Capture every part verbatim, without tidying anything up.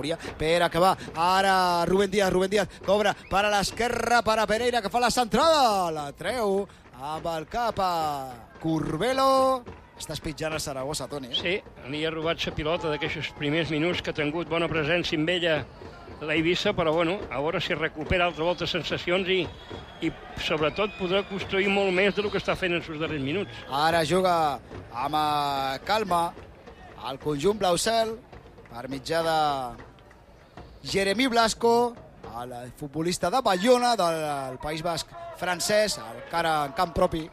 categoria, Pere que va, ara Rubén Díaz, Rubén Díaz cobra per a l'esquerra, per a Pereira que fa la centrada, la treu amb el cap a Curbelo. Estàs pitjant a Saragossa, Toni, eh? Sí, li ha robat la pilota d'aquests primers minuts que ha tingut bona presència amb ella l'Eivissa, però bueno, a veure si recupera altra volta sensacions i, i sobretot podrà construir molt més del que està fent en els darrers minuts. Ara juga amb calma el conjunt blau-cel per mitjà de Jeremy Blasco, el futbolista de Bayona, del País Basc francès, encara en camp propi.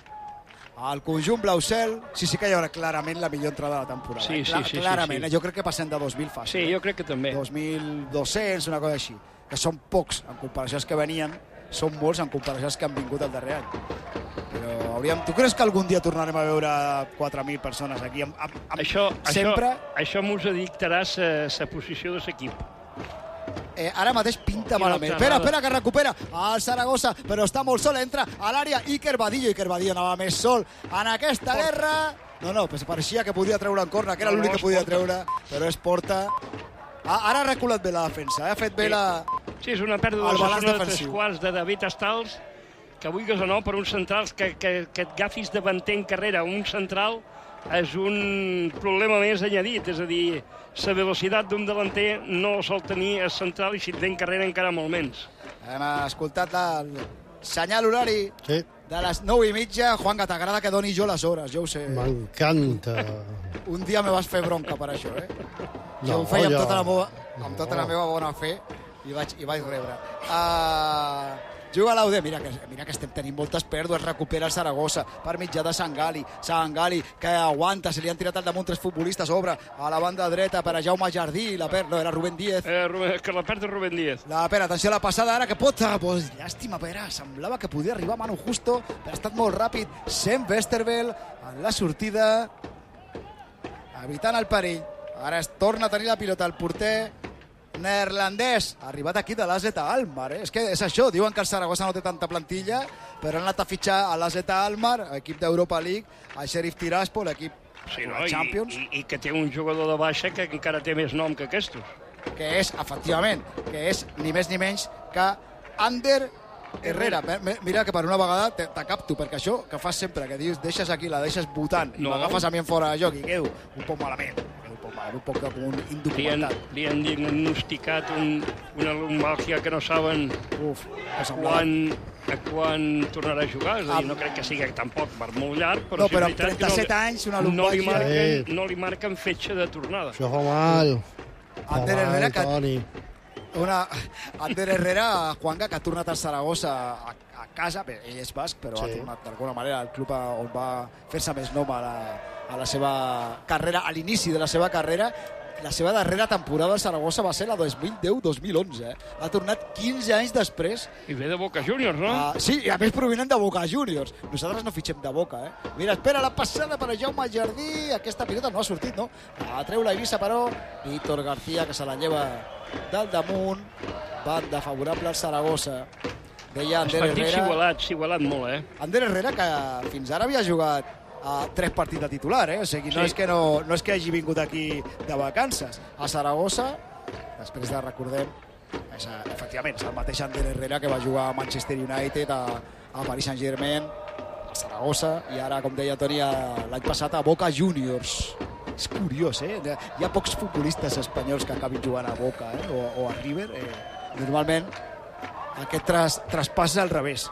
El conjunt blau-cel, sí, sí que hi haurà clarament la millor entrada de la temporada. Sí, sí, Clar, sí, clarament, sí, sí. Jo crec que passem de dos mil fàcil. Sí, jo crec que també. dos mil dos-cents, una cosa així. Que són pocs en comparació als que venien, són molts en comparació als que han vingut el darrer any. Però hauríem... Tu creus que algun dia tornarem a veure quatre mil persones aquí? Amb, amb, amb... Això, Sempre... això, això mos dictarà la posició de l'equip. Eh, ara mateix pinta malament. Espera, espera, que recupera el Saragossa, però està molt sol, entra a l'àrea Iker Badillo. Iker Badillo anava més sol en aquesta guerra. No, no, pues pareixia que podia treure en corna, que era l'únic que podia treure, però és porta. Ah, ara ha reculat bé la defensa, eh? ha fet bé la... Sí, és una pèrdua de zona de tres quarts de David Estals, que vulguis o no, per uns centrals que, que, que et agafis davanter en carrera, un central és un problema més añadit, és a dir, la velocitat d'un delanter no sol tenir el central i si té en carrera encara molt menys. Hem escoltat el senyal horari sí. de les nou i mitja. Juan, que t'agrada que doni jo les hores, jo ho sé. M'encanta. Un dia me vas fer bronca per això, eh? No, jo ho feia amb ja. tota la meva, amb tota la meva bona fe i vaig, i vaig rebre. Uh, juga l'Aude, mira que, mira que estem tenint moltes pèrdues, recupera el Saragossa per mitjà de Sangali, Sangali que aguanta, se li han tirat al damunt tres futbolistes, obre a la banda dreta per a Jaume Jardí, la perd, no, era Rubén Díaz. Eh, Rubén, que la perd Rubén Díaz. La perd, atenció a la passada ara que pot, pues, llàstima, Pere, semblava que podia arribar Manu Justo, però ha estat molt ràpid, Sam Westerveld en la sortida, evitant el perill. Ara es torna a tenir la pilota el porter neerlandès, arribat aquí de l'A Z Almar, eh? És que és això, diuen que el Saragossa no té tanta plantilla, però han anat a fitxar a l'A Z Almar, equip d'Europa League, al Sheriff Tiraspol, equip sí, de no? Champions. I, i, I que té un jugador de baixa que encara té més nom que aquests. Que és, efectivament, que és ni més ni menys que Ander Herrera. Mira que per una vegada te, te capto, perquè això que fas sempre, que dius, deixes aquí, la deixes votant, no. I m'agafes a mi en fora de joc i quedo un poc malament. Un poc com un indocumentat. Li han diagnosticat un, una lumbalgia que no saben Uf, quan, a quan tornarà a jugar. És a dir, no crec que sigui tampoc per molt llarg, però, no, però si amb trenta-set no, anys, una lumbalgia... No li, marquen, sí. no li marquen fetge de tornada. Això fa mal. Ander Herrera, que... Toni. Una... Ander Herrera, Juanga, que ha tornat al Saragossa a, a casa, bé, ell és basc, però sí. Ha tornat d'alguna manera al club on va fer-se més nom a la, a la seva carrera, a l'inici de la seva carrera. La seva darrera temporada al Saragossa va ser la dos mil deu dos mil onze. Eh? Ha tornat quinze anys després. I ve de Boca Juniors, no? Uh, sí, i a més provinent de Boca Juniors. Nosaltres no fitxem de Boca, eh? Mira, espera la passada per a Jaume Jardí. Aquesta pilota no ha sortit, no? La treu la Eivissa, però Víctor García, que se la lleva del damunt. Banda favorable al Saragossa. Deia Ander Herrera... s'ha igualat, s'ha igualat molt, eh? Ander Herrera, que fins ara havia jugat a tres partits de titular, eh? O sigui, no, sí. és que no, no és que hagi vingut aquí de vacances. A Saragossa, després de, recordem, és, efectivament, és el mateix Ander Herrera que va jugar a Manchester United, a, a Paris Saint-Germain, a Saragossa, i ara, com deia Toni, l'any passat a Boca Juniors. És curiós, eh? Hi ha pocs futbolistes espanyols que acabin jugant a Boca, eh? o, o a River. Eh? Normalment, aquest tras, traspàs és al revés.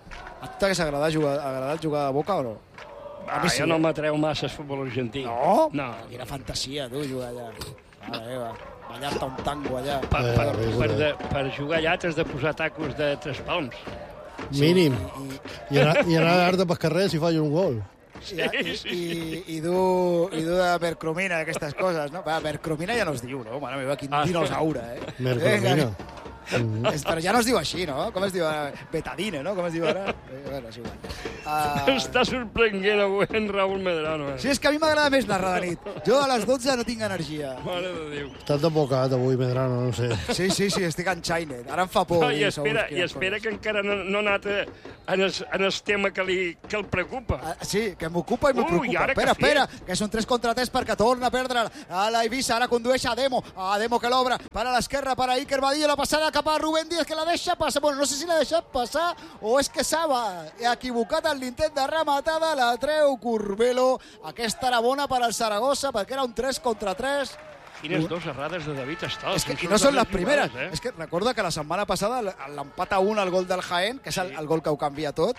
A tu t'hagués agradat jugar, agradat jugar a Boca o no? Ah, sí, jo no m'atreu massa el futbol argentí. No? No. Quina fantasia, tu, jugar allà. Mare meva, ballar-te un tango allà. Per, per, per, de, per jugar allà t'has de posar tacos de tres palms. Mínim. I, i, I anar, i anar a l'art de carrer si falla un gol. Sí, i, i, i, dur, i dur de mercromina, aquestes coses, no? Va, mercromina ja no es diu, no? Mare meva, quin ah, dinosaure, eh? Mercromina. Mm. Però ja no es diu així, no? Com es diu ara? Betadine, no? Com es diu ara? Bueno, és igual. Uh... Està sorprenent avui en Raúl Medrano. Eh? Sí, és que a mi m'agrada més narrar de nit. Jo a les dotze no tinc energia. Mare de Déu. Estàs de bocat avui, Medrano, no sé. Sí, sí, sí, estic en China. Ara em fa por. No, I espera, i espera que encara no, no ha anat en el, en el tema que, li, que el preocupa. Uh, sí, que m'ocupa i me Ui, preocupa. ara Espera, que espera, que és un tres contra tres perquè torna a perdre a la Eivissa. Ara condueix a Demo. A Demo que l'obre per a l'esquerra, per a Iker Badillo. La passada cap a Rubén Díaz, que la deixa passar. Bueno, no sé si l'ha deixat passar o és que s'ha equivocat en l'intent de rematada. La treu Curbelo. Aquesta era bona per al Saragossa perquè era un tres contra tres. Quines dues errades de David Estal. És que, I no són les primeres. Eh? És que recorda que la setmana passada l'empat a un al gol del Jaén, que és el, el gol que ho canvia tot,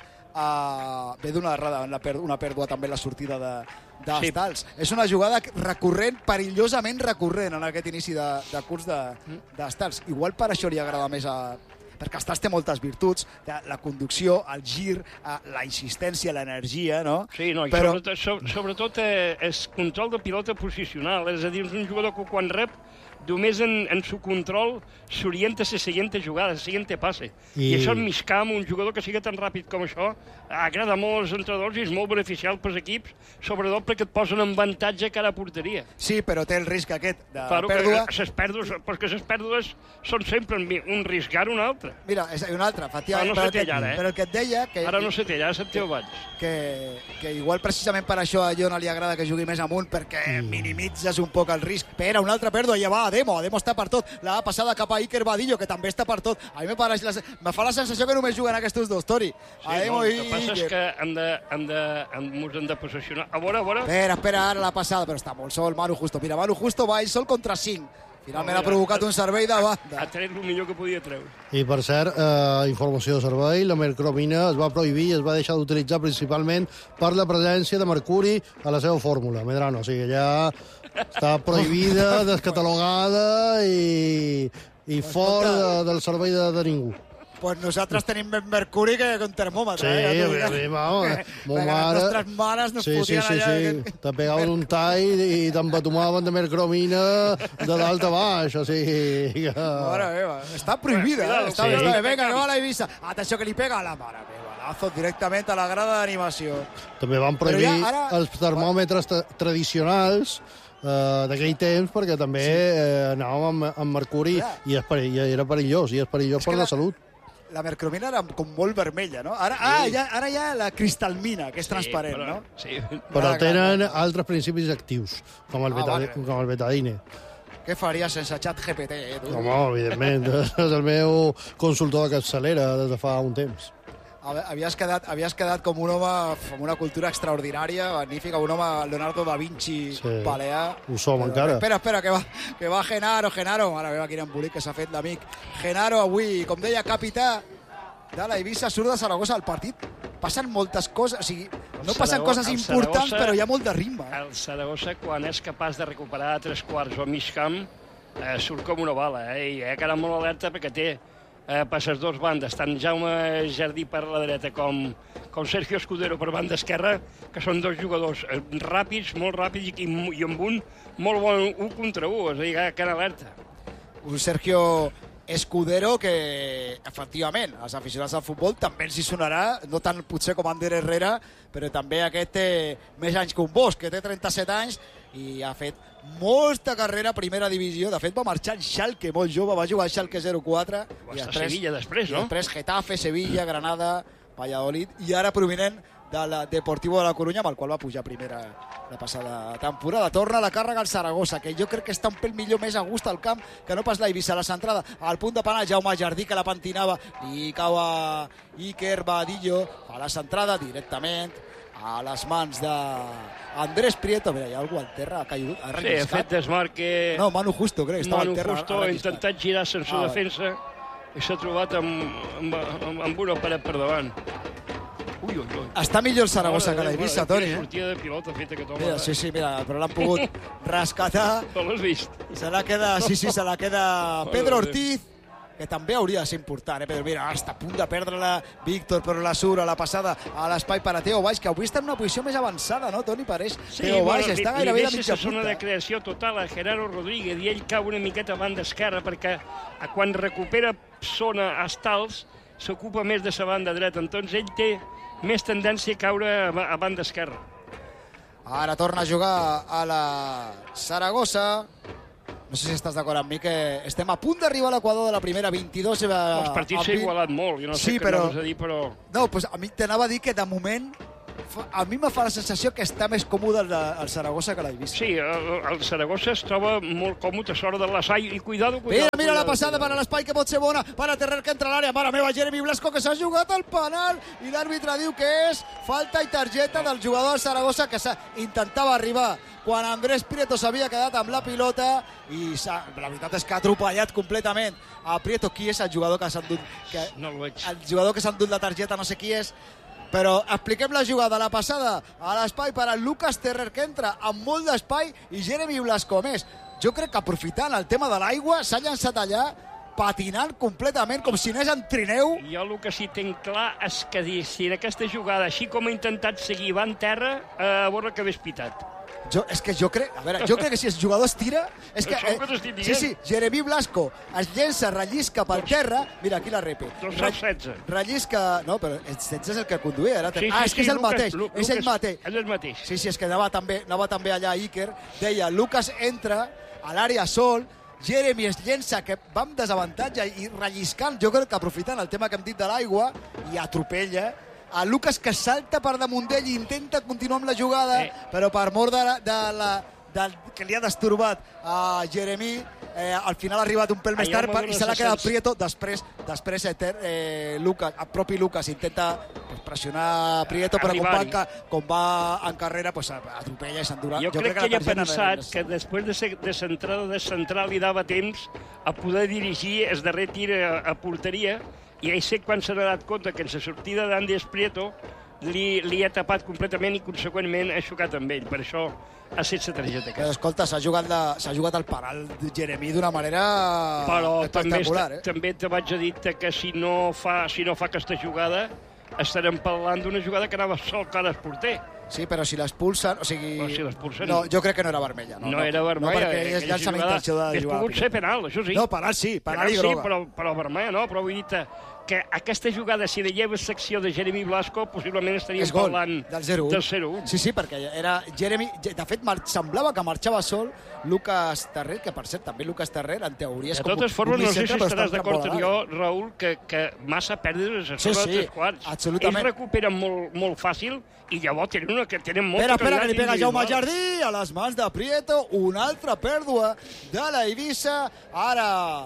uh, ve d'una errada, una pèrdua també en la sortida de, d'Estals. Sí. És una jugada recurrent, perillosament recurrent en aquest inici de, de curs d'Estals. De, Igual per això li agrada més a... perquè Estals té moltes virtuts, la conducció, el gir, la insistència, l'energia, no? Sí, no, i Però... sobretot, sobretot eh, és control de pilota posicional, és a dir, és un jugador que quan rep només en, en su control s'orienta a la següent jugada, a la següent passe. I... I això en mig camp, un jugador que sigui tan ràpid com això, agrada molt als entrenadors i és molt beneficial pels equips, sobretot perquè et posen en avantatge cara a porteria. Sí, però té el risc aquest de claro, pèrdua. Que les pèrdues, perquè les pèrdues són sempre un riscar un altre. Mira, és un altre, efectivament. Ah, no se té ara, eh? Però el que et deia... Que, ara no se té, ja se't teu vaig. Que, que igual precisament per això a Llona li agrada que jugui més amunt, perquè mm. minimitzes un poc el risc. Però una altra pèrdua, ja va a Demo, a Demo està per tot. La passada cap a Iker Badillo, que també està per tot. A mi me fa la sensació que només juguen aquests dos, Tori. Sí, a Demo no, i... El que passa és que hem de, hem de, hem, hem de possessionar. A veure, a veure... Espera, espera, ara la passada, però està molt sol, Manu Justo. Mira, Manu Justo va ell sol contra cinc. Finalment no, ha provocat un servei de banda. Ha tret el millor que podia treure. I per cert, eh, informació de servei, la mercromina es va prohibir i es va deixar d'utilitzar principalment per la presència de mercuri a la seva fórmula. Medrano, o sigui, ja està prohibida, descatalogada i, i fora de, del servei de, de ningú. Pues nosaltres tenim més mercuri que un termòmetre. Sí, eh? sí, sí, vamos. Mo mare... Les nostres mares nos sí, fotien sí, sí, allà. Sí. Te pegaven un tall i t'embatomaven de mercromina de dalt a baix, o sigui... Que... Mare meva, està prohibida, eh? Està sí. bé, està bé. Vinga, que va la Eivissa. Atenció que li pega a la mare meva. Lazo directament a la grada d'animació. També van prohibir ja, ara... els termòmetres tradicionals Uh, d'aquell temps, perquè també sí. eh, anàvem amb, amb mercuri ja. i, és perill, i era perillós, i és perillós és per la, la salut. La mercromina era com molt vermella, no? Ara, sí. ah, ja, ara hi ha la cristalmina, que és sí, transparent, però, no? Sí. Però tenen altres principis actius, com el, ah, betadine, vale. com el betadine. Què faria sense xat G P T, eh, tu? Home, evidentment, és el meu consultor de capçalera des de fa un temps. Havies quedat, havies quedat com un home amb una cultura extraordinària, magnífica, un home Leonardo da Vinci sí. Balear. Ho som però, encara. Espera, espera, que va, que va Genaro, Genaro. Mare meva, quin embolic que s'ha fet l'amic. Genaro avui, com deia, capità de la Eivissa, surt de Saragossa al partit. Passen moltes coses, o sigui, no passen coses importants, però hi ha molt de ritme. Eh? El Saragossa, quan és capaç de recuperar tres quarts o mig camp, eh, surt com una bala, eh? I ha quedat molt alerta perquè té Eh, per les dues bandes, tant Jaume Jardí per la dreta com, com Sergio Escudero per banda esquerra, que són dos jugadors eh, ràpids, molt ràpids, i, i amb un molt bon un contra un, és a dir, que en alerta. Un Sergio Escudero que, efectivament, als aficionats del futbol també els hi sonarà, no tant potser com Ander Herrera, però també aquest té més anys que un Bosch, que té trenta-set anys, i ha fet molta carrera a primera divisió. De fet, va marxar en Schalke molt jove, va jugar al Schalke zero quatre. Va estar a Sevilla després, no? I després Getafe, Sevilla, Granada, Valladolid, i ara provinent del Deportivo de la Corunya, amb el qual va pujar primera la passada temporada. Torna la càrrega al Saragossa, que jo crec que està un pèl millor, més a gust al camp que no pas la Eivissa. La centrada al punt de penal, Jaume Jardí, que la pentinava, i cau a Iker Badillo, fa la centrada directament a les mans d'Andrés Prieto. Mira, hi ha algú al terra, ha caigut, ha sí, ha fet desmarque... No, Manu Justo, crec, estava Manu al terra. Manu Justo ha intentat girar sense ah, defensa i s'ha trobat amb, amb, amb una paret per davant. Ui, ui, ui. Està millor el Saragossa que la Eivissa, Toni. Eh? Sortida de pilota feta que toma. Mira, sí, sí, mira, però l'han pogut rescatar. No l'has vist? Se la queda, sí, sí, se la queda Pedro Ortiz, que també hauria de ser important, eh, Pedro? Mira, està a punt de perdre-la Víctor, però la sura, la passada a l'espai per a Teo Baix, que avui està en una posició més avançada, no, Toni? Pareix sí, Teo Baix, bueno, està li, gairebé li a mitja punta. Zona de creació total a Gerardo Rodríguez i ell cau una miqueta a banda esquerra perquè quan recupera zona Stals s'ocupa més de la banda dreta, entonces ell té més tendència a caure a banda esquerra. Ara torna a jugar a la Saragossa. No sé si estàs d'acord amb mi que estem a punt d'arribar a l'equador de la primera, vint-i-dos. Els partits s'ha igualat molt, jo no sé sí, què però... anaves a dir, però... No, pues a mi t'anava a dir que de moment a mi me fa la sensació que està més còmode el, el Saragossa que l'Eivissa. Sí, el, el Saragossa es troba molt còmode a sort de l'Assai i cuidado, cuidado. Mira, mira la passada per a l'espai que pot ser bona, per a Terrer que entra a l'àrea, mare meva, Jeremy Blasco que s'ha jugat al penal i l'àrbitre diu que és falta i targeta del jugador del Saragossa que intentava arribar quan Andrés Prieto s'havia quedat amb la pilota i la veritat és que ha atropellat completament a Prieto. Qui és el jugador que s'ha endut? Que... No el veig. El jugador que s'ha endut la targeta, no sé qui és, però expliquem la jugada, la passada a l'espai per a Lucas Terrer que entra amb molt d'espai i Jeremy Blasco. A més, jo crec que aprofitant el tema de l'aigua s'ha llançat allà patinant completament com si anés en trineu. Jo el que sí tinc clar és que si en aquesta jugada, així com ha intentat seguir va en terra, a veure que hagués pitat. Jo, és que jo crec, a veure, jo crec que si el jugador es tira, és que, eh, sí, sí, Jeremy Blasco es llença, rellisca pel terra, mira, aquí la repe. Doncs el setze. Rellisca, no, però el setze és el que conduïa, ara. Sí, sí, ah, és que sí, és el Lucas, mateix, Lucas, és el mateix. És el mateix. Sí, sí, és que anava també, anava també allà Iker, deia, Lucas entra a l'àrea sol, Jeremy es llença, que va amb desavantatge i relliscant, jo crec que aprofitant el tema que hem dit de l'aigua, i atropella a Lucas que salta per damunt d'ell i intenta continuar amb la jugada, eh. però per mort de la, de la, de, que li ha destorbat a Jeremy, eh, al final ha arribat un pèl més tard i se l'ha quedat Prieto. Després, després eh, Lucas, el propi Lucas intenta pues, pressionar Prieto, però com va, com va en carrera pues, atropella i s'endura. Jo, jo crec, crec que, que ell ha pensat que després de ser de central, de central li dava temps a poder dirigir el darrer tir a, a porteria. I ell sé quan s'ha donat compte que en la sortida d'Andrés Prieto li, li ha tapat completament i conseqüentment ha xocat amb ell. Per això ha set la targeta. Però escolta, s'ha jugat, la, s'ha jugat el penal de Jeremy d'una manera però espectacular. També, eh? també te vaig a dir que si no fa, si no fa aquesta jugada estarem parlant d'una jugada que anava sol cara al porter. Sí, però si l'expulsen... O sigui... Però si l'expulsen... No, jo crec que no era vermella. No, no, no era vermella. No, perquè és llança amb intenció de jugar. Hauria pogut ser penal, això sí. No, penal sí, penal, penal i groga. Sí, però, però vermella no, però vull dir que aquesta jugada, si li lleves secció de Jeremy Blasco, possiblement estaríem parlant del zero u. Sí, sí, perquè era Jeremy... De fet, semblava que marxava sol Lucas Terrer, que per cert, també Lucas Terrer, en teoria és de com totes formes, no sé si estaràs d'acord amb jo, eh? Raül, que, que massa pèrdues a sobre sí, sí, tres quarts. Absolutament. Ells recuperen molt, molt fàcil i llavors tenen, una, que tenen molta espera, espera, que li pega individual. Jaume Jardí a les mans de Prieto, una altra pèrdua de la Eivissa. Ara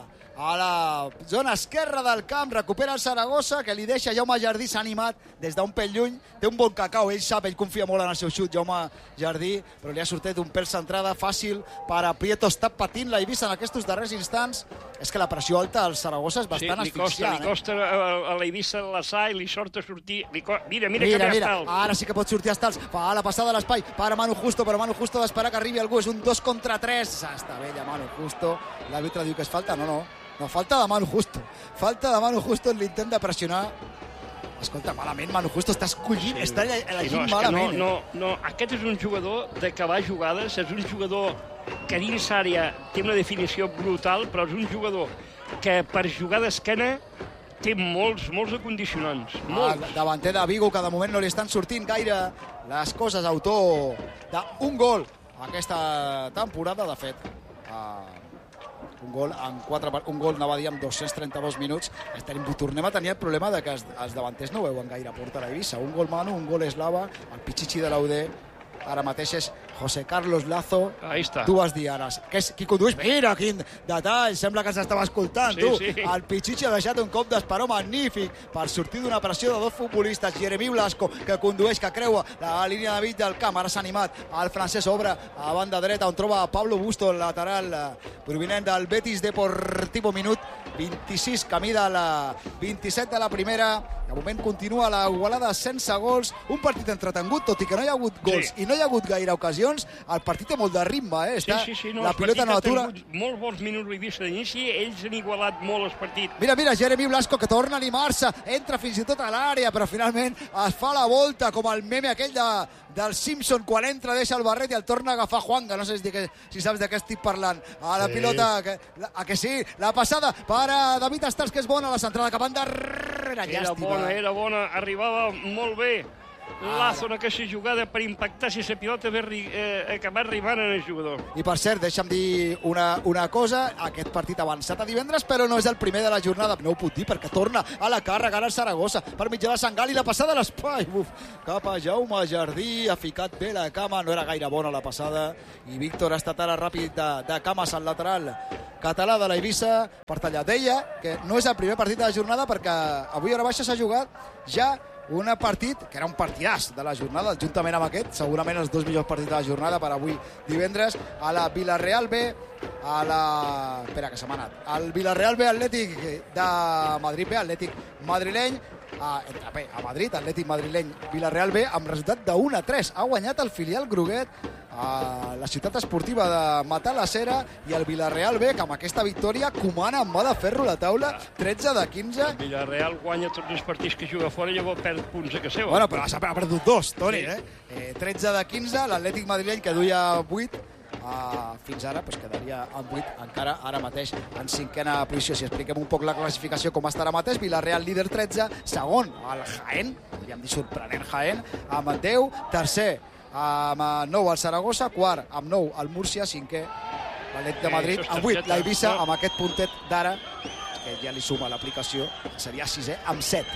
a la zona esquerra del camp recupera el Saragossa, que li deixa Jaume Jardí, s'ha animat des d'un pèl lluny, té un bon cacau, ell sap, ell confia molt en el seu xut, Jaume Jardí, però li ha sortit un pèl centrada fàcil per a Prieto. Està patint la Eivissa en aquests darrers instants. És que la pressió alta al Saragossa és bastant sí, li costa, asfixiant. Li costa eh? a, a l'Eivissa l'Assai, li sort a sortir... Li co... Mira, mira, mira, que mira. Stals. Ara sí que pot sortir Stals. Fa la passada a l'espai per a Manu Justo, però Manu Justo ha d'esperar que arribi algú. És un dos contra tres. Està bella Manu Justo. L'àrbitre diu que és falta. No, no. No, falta de Manu Justo. Falta de Manu Justo en l'intent de pressionar. Escolta, malament, Manu Justo està escollint, sí, està elegint sí, no, malament. No, no, no, aquest és un jugador d'acabar jugades, és un jugador que dins àrea té una definició brutal, però és un jugador que per jugar d'esquena té molts, molts acondicionants. Molts. El davanter de Vigo, que de moment no li estan sortint gaire les coses, autor d'un gol aquesta temporada, de fet. Uh, un gol en quatre, un gol anava a dir amb dos-cents trenta-dos minuts. Estarem, tornem a tenir el problema de que els, els davanters no veuen gaire porta a l'Eivissa. Un gol Manu, un gol Eslava, el Pichichi de l'U D, ara mateix és José Carlos Lazo. Ahí està. Dues dianes. Que és, qui condueix? Mira, quin detall, sembla que s'estava escoltant, sí, tu. Sí. El Pichichi ha deixat un cop d'esperó magnífic per sortir d'una pressió de dos futbolistes. Jeremy Blasco, que condueix, que creua la línia de mig del camp. Ara s'ha animat el francès, obre a banda dreta, on troba Pablo Busto, el lateral provinent del Betis Deportivo. Minut vint-i-sis, camí de la vint-i-set de la primera. De moment continua la igualada sense gols, un partit entretengut, tot i que no hi ha hagut gols sí. i no hi ha hagut gaire ocasions, el partit té molt de ritme, eh? Està sí, sí, sí, no, la pilota no atura. Molt bons minuts l'he vist d'inici, ells han igualat molt el partit. Mira, mira, Jeremy Blasco que torna a animar-se, entra fins i tot a l'àrea, però finalment es fa la volta, com el meme aquell de, del Simpson, quan entra deixa el barret i el torna a agafar Juanga, no sé si, si saps de què estic parlant. A la sí. pilota, que, a que sí, la passada per a David Stals, que és bona, la centrada cap endarrere, era bona, era bona, arribava molt bé Lazo en aquesta jugada per impactar si la pilota ve eh, acabar arribant en el jugador. I per cert, deixa'm dir una, una cosa, aquest partit avançat a divendres, però no és el primer de la jornada, no ho puc dir perquè torna a la càrrega ara el Saragossa per mitjà de Sangali, la passada a l'espai cap a Jaume Jardí, ha ficat bé la cama, no era gaire bona la passada i Víctor ha estat ara ràpid de, de cames al lateral català de la Eivissa per tallar. Deia que no és el primer partit de la jornada perquè avui a hora baixa s'ha jugat ja un partit, que era un partidàs de la jornada, juntament amb aquest, segurament els dos millors partits de la jornada per avui divendres, a la Villarreal B, a la... Espera, que se m'ha anat. Al Villarreal B, Atlètic de Madrid B, Atlètic madrileny, a, bé, a Madrid, Atlètic madrileny, Villarreal B, amb resultat de un a tres. Ha guanyat el filial groguet a la ciutat esportiva de Matalassera i el Villarreal B, que amb aquesta victòria comana amb mà de ferro la taula, tretze de quinze. El Villarreal guanya tots els partits que juga fora i llavors perd punts a casa seva. Bueno, però s'ha perdut dos, Toni, sí. eh? eh? tretze de quinze, l'Atlètic madrileny que duia vuit, uh, fins ara pues, quedaria amb vuit, encara ara mateix en cinquena posició. Si expliquem un poc la classificació com està ara mateix, Villarreal líder tretze, segon el Jaén, podríem dir sorprenent Jaén, amb deu, tercer amb nou el Saragossa, quart amb nou el Múrcia, cinquè l'Atlètic de Madrid, amb vuit l'Eivissa, amb aquest puntet d'ara, que ja li suma l'aplicació, seria sisè amb set.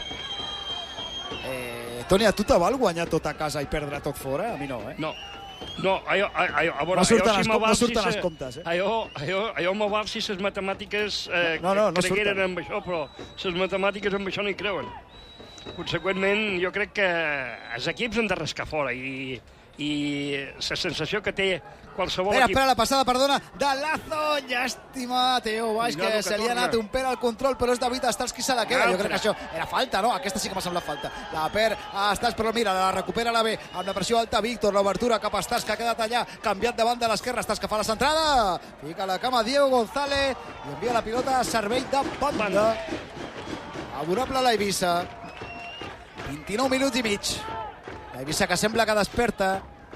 Eh, Toni, a tu te val guanyar tot a casa i perdre tot fora? A mi no, eh? No. No, allò, allò, a veure, no surten, allò, si els, no surten si els comptes, eh? Allò, allò, allò m'ho val si les matemàtiques eh, no, no, no cregueren surten. amb això, però les matemàtiques amb això no hi creuen. Conseqüentment, jo crec que els equips han de rascar fora i, i la sensació que té qualsevol espera, equip... Espera, la passada, perdona, de Lazo, llàstima, Teo Baix, que, que se li ha anat un per al control, però és David Stals qui se la queda. Jo crec que això era falta, no? Aquesta sí que m'ha semblat falta. La per a Stals, però mira, la recupera la B, amb la pressió alta, Víctor, l'obertura cap a Stals, que ha quedat allà, canviat de banda a l'esquerra, Stals que fa la centrada, fica la cama Diego González i envia la pilota a servei de banda. Favorable a la Eivissa. vint-i-nou minuts i mig. La Eivissa que sembla que desperta.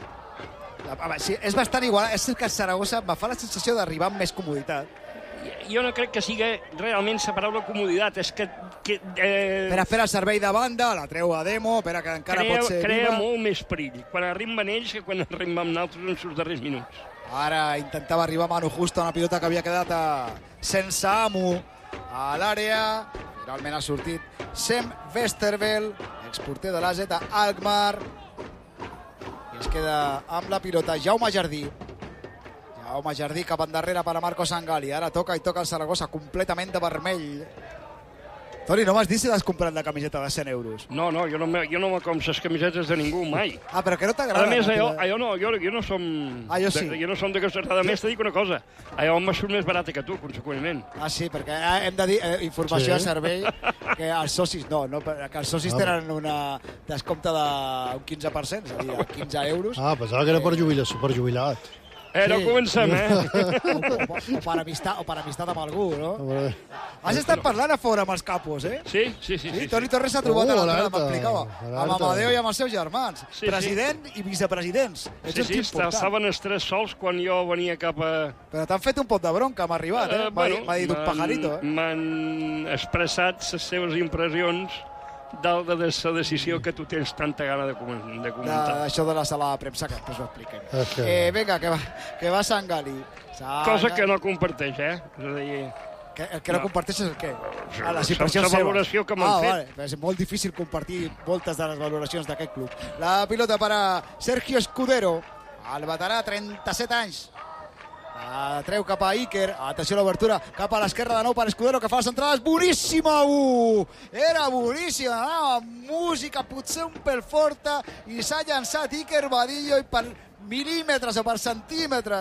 La, sí, és bastant igual. És que el Saragossa me fa la sensació d'arribar amb més comoditat. Jo no crec que sigui realment la paraula comoditat. És que... que eh... Espera, espera, el servei de banda, la treu a Demo, espera, que encara crea, pot ser crea viva. molt més perill quan arriben ells que quan arribem nosaltres en els darrers minuts. Ara intentava arribar Manu Justo a una pilota que havia quedat a... sense amo a l'àrea. Finalment ha sortit Sem Westerveld, exporter de l'A Z Alkmaar. I es queda amb la pilota Jaume Jardí. Jaume Jardí cap endarrere per a Marco Sangali. Ara toca i toca el Saragossa completament de vermell. Toni, no m'has dit si t'has comprat la camiseta de cent euros? No, no, jo no me, jo no me com les camisetes de ningú mai. Ah, però que no t'agrada. A més, allò, allò no, jo, jo no som... Ah, jo sí. De, jo no som de que... A més, t'he dit una cosa. Allò me surt més barata que tu, conseqüentment. Ah, sí, perquè hem de dir eh, informació sí. a servei que els socis... No, no que els socis ah, tenen una descompte d'un quinze per cent, és a dir, quinze euros. Ah, pensava que era per, jubilació, per jubilat. Eh, no sí. comencem, eh? O, o, o, per amistat, o per amistat amb algú, no? Has estat parlant a fora amb els capos, eh? Sí, sí, sí. sí, sí. Toni Torres s'ha trobat uh, a l'altre, m'explicava. Amb Amadeo i amb els seus germans. Sí, president sí. i vicepresidents. És sí, sí, estaven els tres sols quan jo venia cap a... Però t'han fet un pot de bronca, m'ha arribat, eh? M'ha uh, bueno, dit un pajarito, eh? M'han expressat les seves impressions dalt de la decisió que tu tens tanta gana de, com de comentar. De, això de la sala de premsa, que després ho expliquem. Okay. Eh, vinga, que va, que va Sangali. Sangali. Cosa que no comparteix, eh? És a dir... Que, el que no, no comparteixes el què? Ah, les impressions seves. La valoració que m'han ah, fet. Vale. És molt difícil compartir moltes de les valoracions d'aquest club. La pilota per a Sergio Escudero, el veterà, trenta-set anys. La treu cap a Iker, atenció a l'obertura cap a l'esquerra de nou per Escudero que fa les entrades, boníssima, uh! Era boníssima, anava música potser un pèl forta i s'ha llançat Iker Badillo i per mil·límetres o per centímetres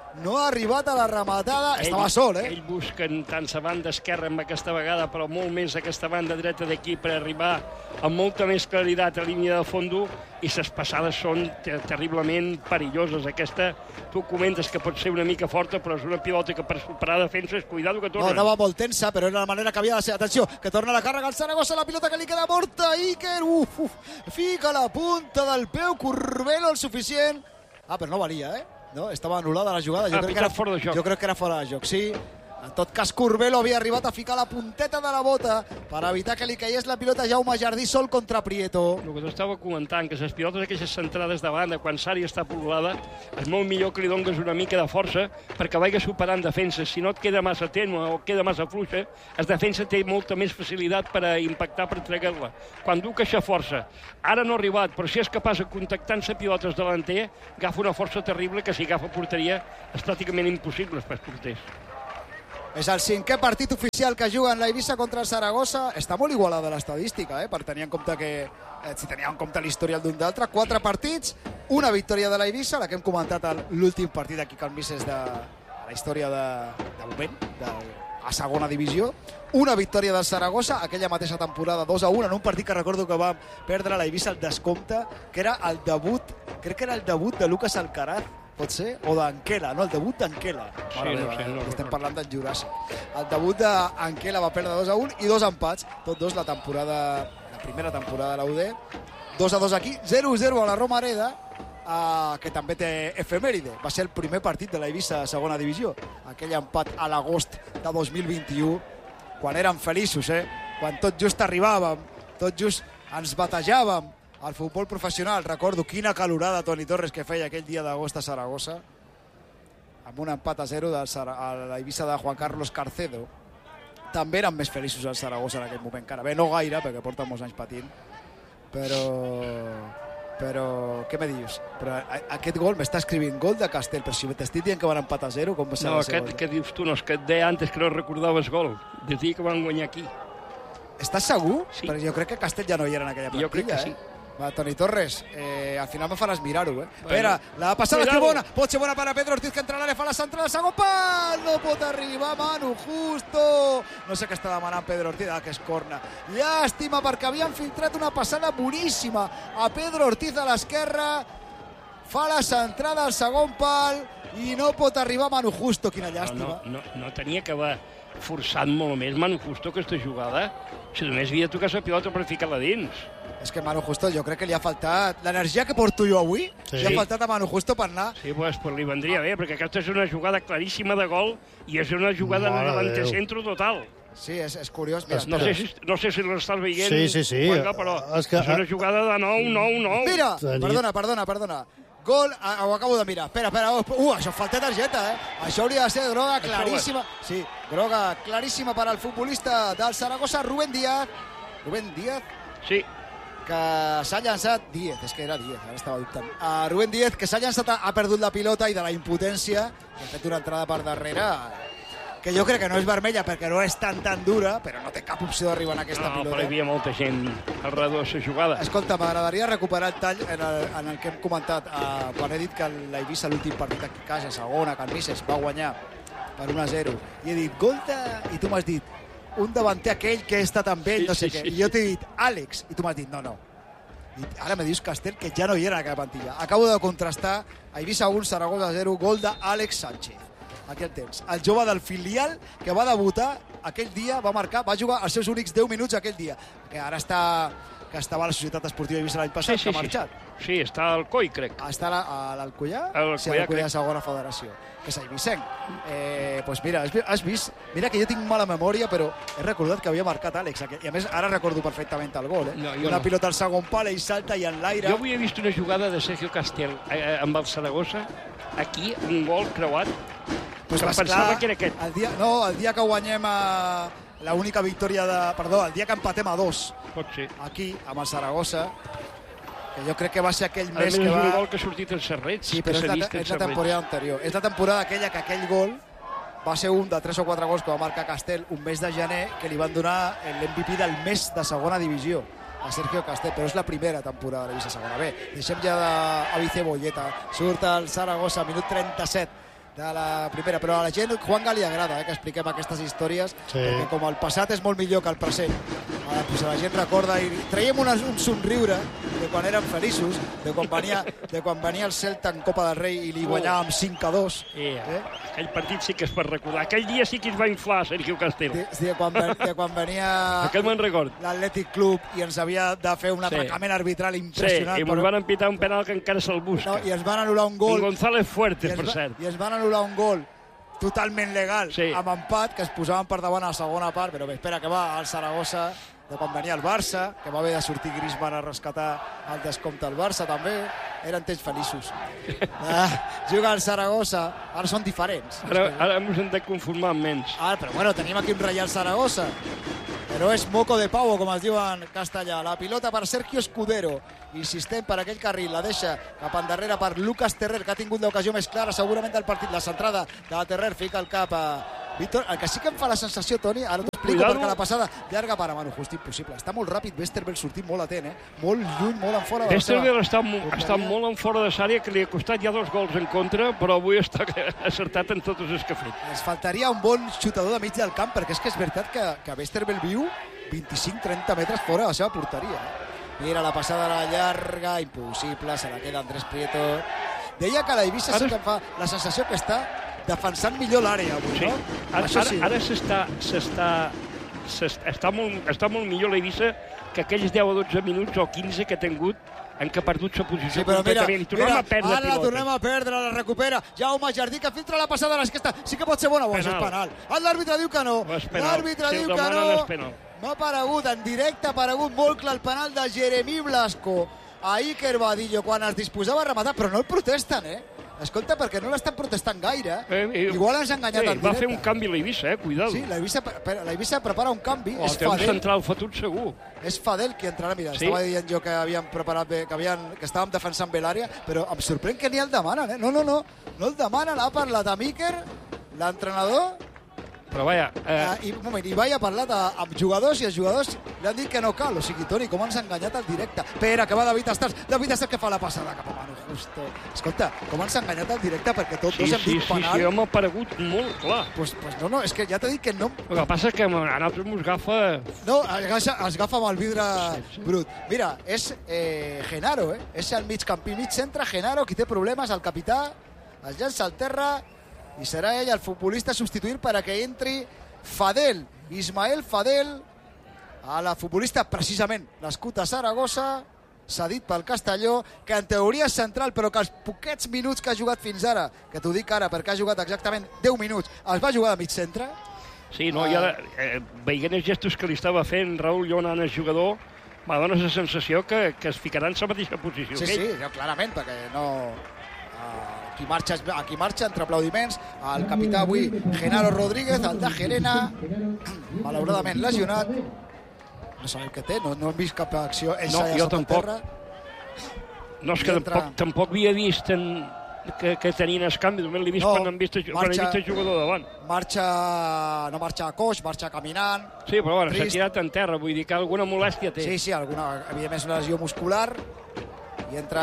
no ha arribat a la rematada, ell, estava sol, eh? Ell busca tant la banda esquerra amb aquesta vegada, però molt més aquesta banda dreta d'aquí per arribar amb molta més claritat a línia de fondo, i les passades són ter terriblement perilloses. Aquesta, tu comentes que pot ser una mica forta, però és una pilota que per superar defenses, cuidado que torna. No, anava molt tensa, però era la manera que havia de ser. Atenció, que torna la càrrega al Saragossa, la pilota que li queda morta, Iker, uf, uf, fica la punta del peu, Curbelo el suficient. Ah, però no valia, eh? No, estava anul·lada la jugada. Jo, ah, crec que era, fora de joc. jo crec que era fora de joc, sí. En tot cas, Curbelo havia arribat a ficar la punteta de la bota per evitar que li caigués la pilota a Jaume Jardí sol contra Prieto. El que t'estava comentant, que les pilotes aquestes centrades de banda, quan Sari està poblada, és molt millor que li dongues una mica de força perquè vagi superant defenses. Si no et queda massa tènue o queda massa fluixa, el defensa té molta més facilitat per a impactar, per tregar-la. Quan du queixa força, ara no ha arribat, però si és capaç de contactar amb les pilotes delanter, agafa una força terrible que si agafa porteria és pràcticament impossible pels porters. És el cinquè partit oficial que juguen la Eivissa contra el Saragossa. Està molt igualada l'estadística, eh? Per tenir en compte que, eh, si tenia en compte l'historial d'un d'altre. Quatre partits, una victòria de la Eivissa, la que hem comentat a l'últim partit aquí que és de la història de, de moment, de, a segona divisió. Una victòria del Saragossa, aquella mateixa temporada, dos a un, en un partit que recordo que va perdre la Eivissa al descompte, que era el debut, crec que era el debut de Lucas Alcaraz, pot ser? O d'Anquela, no? El debut d'Anquela. Sí, no sé, no estem parlant del Juràssic. El debut d'Anquela va perdre dos a un i dos empats, tots dos la temporada, la primera temporada de la U D. dos a dos aquí, zero a zero a la Romareda, eh, que també té efemèride. Va ser el primer partit de la Eivissa a segona divisió. Aquell empat a l'agost de dos mil vint-i-u, quan érem feliços, eh? Quan tot just arribàvem, tot just ens batejàvem al futbol professional. Recordo quina calorada Toni Torres que feia aquell dia d'agost a Saragossa, amb un empat a zero del a la Eivissa de Juan Carlos Carcedo. També eren més feliços al Saragossa en aquell moment, encara bé, no gaire, perquè porten molts anys patint, però però, què me dius? Però aquest gol m'està escrivint gol de Castell, però si t'estic dient que van empat a zero, com va ser no, el seu aquest, què dius tu? No, és que et deia antes que no recordaves gol, des dir que van guanyar aquí. Estàs segur? Sí. Perquè jo crec que Castell ja no hi era en aquella plantilla, jo crec que sí. eh? Va, Toni Torres, eh, al final me faràs mirar-ho, eh? Bueno, Espera, la passada cuidado. és que bona, pot ser bona per a Pedro Ortiz, que entra a l'àrea, fa la centrada, segon pal, no pot arribar, Manu Justo. No sé què està demanant Pedro Ortiz, ah, que és corna. Llàstima, perquè havien filtrat una passada boníssima a Pedro Ortiz a l'esquerra, fa la centrada al segon pal i no pot arribar Manu Justo, quina llàstima. No, no, no, no tenia que haver forçat molt més Manu Justo aquesta jugada, si només havia de tocar la pilota per ficar-la dins. És que Manu Justo jo crec que li ha faltat l'energia que porto jo avui, sí. Li ha faltat a Manu Justo per anar. Sí, pues, pues li vendria bé, perquè aquesta és una jugada claríssima de gol i és una jugada de l'antecentro total. Sí, és, és curiós. Mira, no, sé si, no sé si l'estàs veient, sí, sí, sí. Juanca, però és, que, és una jugada de nou, nou, nou. Mira, perdona, perdona, perdona. Gol, ho acabo de mirar. Espera, espera. Uh, això falta targeta, eh? Això hauria de ser groga claríssima. Sí, groga claríssima per al futbolista del Saragossa, Rubén Díaz. Rubén Díaz? Sí. Que s'ha llançat... Díez, és que era Díez, ara estava dubtant. Uh, Rubén Díez, que s'ha llançat, ha perdut la pilota i de la impotència, que ha fet una entrada per darrere, que jo crec que no és vermella perquè no és tan tan dura, però no té cap opció d'arribar en aquesta no, pilota. No, però hi havia molta gent al redor de la jugada. Escolta, m'agradaria recuperar el tall en el, en el que hem comentat uh, quan he dit que l'Eivissa l'últim partit aquí a casa, segona, Can Misses, va guanyar per un a zero. I he dit, gol de... I tu m'has dit, un davanter aquell que he estat amb ell, no sé sí, què. Sí, I jo t'he dit, Àlex, i tu m'has dit, no, no. I ara me dius Castell, que ja no hi era en aquella plantilla. Acabo de contrastar, Eivissa un, Saragossa zero, gol d'Àlex Sánchez. Aquí el tens. El jove del filial que va debutar aquell dia, va marcar, va jugar els seus únics deu minuts aquell dia, que ara està, que estava a la Societat Esportiva Eivissa l'any passat, sí, sí, que ha marxat. Sí, sí, està al Coi, crec. Està a l'Alcoià? Sí, a l'Alcoià de segona federació, que és eivissenc. Eh, pues mira, has vist, mira que jo tinc mala memòria, però he recordat que havia marcat Àlex, i a més ara recordo perfectament el gol, eh? No, una no. pilota al segon pal, ell salta i en l'aire... Jo avui he vist una jugada de Sergio Castell eh, amb el Saragossa, aquí, un gol creuat, pues que pensava que era aquest. El dia, no, el dia que guanyem a l'única victòria de... Perdó, el dia que empatem a dos. Pot ser. Aquí, amb el Saragossa, que jo crec que va ser aquell mes que va... és un gol que ha sortit en Serrets. Sí, però és la, és la temporada anterior. És la temporada aquella que aquell gol va ser un de tres o quatre gols que va marcar Castell un mes de gener, que li van donar l'M V P del mes de segona divisió a Sergio Castell, però és la primera temporada de l'Eivissa segona. Bé, deixem ja de Avi Cebolleta. Surt el Saragossa, minut trenta-set de la primera, però a la gent, Juanga, li agrada eh, que expliquem aquestes històries, sí. perquè com el passat és molt millor que el present, ara, doncs la gent recorda i traiem una, un somriure de quan érem feliços, de quan venia, de quan venia el Celta en Copa del Rei i li guanyàvem cinc a dos. Yeah. Eh? Aquell partit sí que es pot recordar. Aquell dia sí que es va inflar Sergio Castell. De, de, quan, de quan venia Aquest me'n record. l'Atlètic Club i ens havia de fer un atracament sí. arbitral impressionant. Sí, i ens però... van empitar un penal que encara se'l busca. No, i ens van anul·lar un gol. En González Fuertes, per va, cert. I ens van anul·lar un gol totalment legal, sí. amb empat, que es posaven per davant a la segona part, però bé, espera que va al Saragossa, de quan venia el Barça, que va haver de sortir Griezmann a rescatar el descompte al Barça també, eren temps feliços. Ah, juga al Saragossa, ara són diferents. Ara, ara ens hem de conformar amb menys. Ah, però bueno, tenim aquí un Reial Saragossa, però és moco de pavo, com es diu en castellà. La pilota per Sergio Escudero, insistent per aquell carril, la deixa cap endarrere per Lucas Terrer, que ha tingut l'ocasió més clara segurament del partit, la centrada de Terrer, fica el cap a Víctor. El que sí que em fa la sensació, Toni, ara t'ho explico, Cuidado. perquè la passada llarga per a Manu, just impossible. Està molt ràpid, Westerveld sortint molt atent, eh? molt lluny, molt en fora de la seva... Westerveld està, està molt en fora de l'àrea, que li ha costat ja dos gols en contra, però avui està acertat en totes les que ha fet. Ens faltaria un bon xutador de mig del camp, perquè és que és veritat que, que Westerveld viu vint-i-cinc trenta metres fora de la seva porteria. Mira la passada a la llarga, impossible, se la queda Andrés Prieto. Deia que la Eivissa sí que em fa la sensació que està defensant millor l'àrea avui, sí. no? Ara, Això sí. ara, ara s'està, s'està, s'està, està, molt, està molt millor l'Eivissa que aquells deu o dotze minuts o quinze que ha tingut en què ha perdut la posició sí, però mira, completament. I tornem mira, a perdre ara la tornem a perdre, la recupera. Jaume Jardí, que filtra la passada a l'esquesta. Sí que pot ser bona, bona, és penal. L'àrbitre diu que no. L'àrbitre si diu que no. M'ha aparegut, en directe ha aparegut molt clar el penal de Jeremí Blasco a Iker Badillo quan es disposava a rematar, però no el protesten, eh? Escolta, perquè no l'estan protestant gaire. Eh, eh, Igual ens ha enganyat eh, en directe. Va fer un canvi l'Eivissa, eh? Cuidado. Sí, l'Eivissa prepara un canvi. Oh, és té Fadel. un central fotut segur. És Fadel qui entrarà. Mira, sí? estava dient jo que havíem preparat bé, que, havien, que estàvem defensant bé l'àrea, però em sorprèn que ni el demanen, eh? No, no, no. No el demanen. Ha parlat amb Iker, l'entrenador, però vaja... Eh... Uh, i, un moment, i vaja ha parlat a, amb jugadors i els jugadors li han dit que no cal. O sigui, Toni, com ens ha enganyat al directe. Espera, que va David Estars. David Estars que fa la passada cap a Manu Justo. Escolta, com ens ha enganyat al directe perquè tots sí, dos hem sí, dit sí, penal. Sí, sí, m'ha paregut molt clar. Pues, pues no, no, és que ja t'he dit que no... El que passa és que a nosaltres mos agafa... No, es agafa amb el vidre sí, sí. brut. Mira, és eh, Genaro, eh? És el mig campí, mig centre, Genaro, qui té problemes, el capità, es llança al terra i serà ell el futbolista a substituir per a que entri Fadel, Ismael Fadel, a la futbolista precisament nascut a Saragossa, cedit pel Castelló, que en teoria és central, però que els poquets minuts que ha jugat fins ara, que t'ho dic ara perquè ha jugat exactament deu minuts, els va jugar de mig centre. Sí, no, uh... i ara, eh, veient els gestos que li estava fent Raúl Llonan, el jugador, m'ha donat la sensació que, que es ficarà en la mateixa posició. Sí, que sí, ja, clarament, perquè no... Aquí marxa, aquí marxa entre aplaudiments el capità avui, Genaro Rodríguez, el de Gerena, malauradament lesionat, no sabem què té, no, no hem vist cap acció, ell no, jo tampoc. Terra. No, és que entra... tampoc, tampoc havia vist en... que, que tenien el canvi, només l'he vist no, quan, hem vist, marxa, quan he vist el jugador davant. Marxa, no marxa a coix, marxa caminant. Sí, però bueno, s'ha tirat en terra, vull dir que alguna molèstia té. Sí, sí, alguna, evidentment és una lesió muscular, i entra...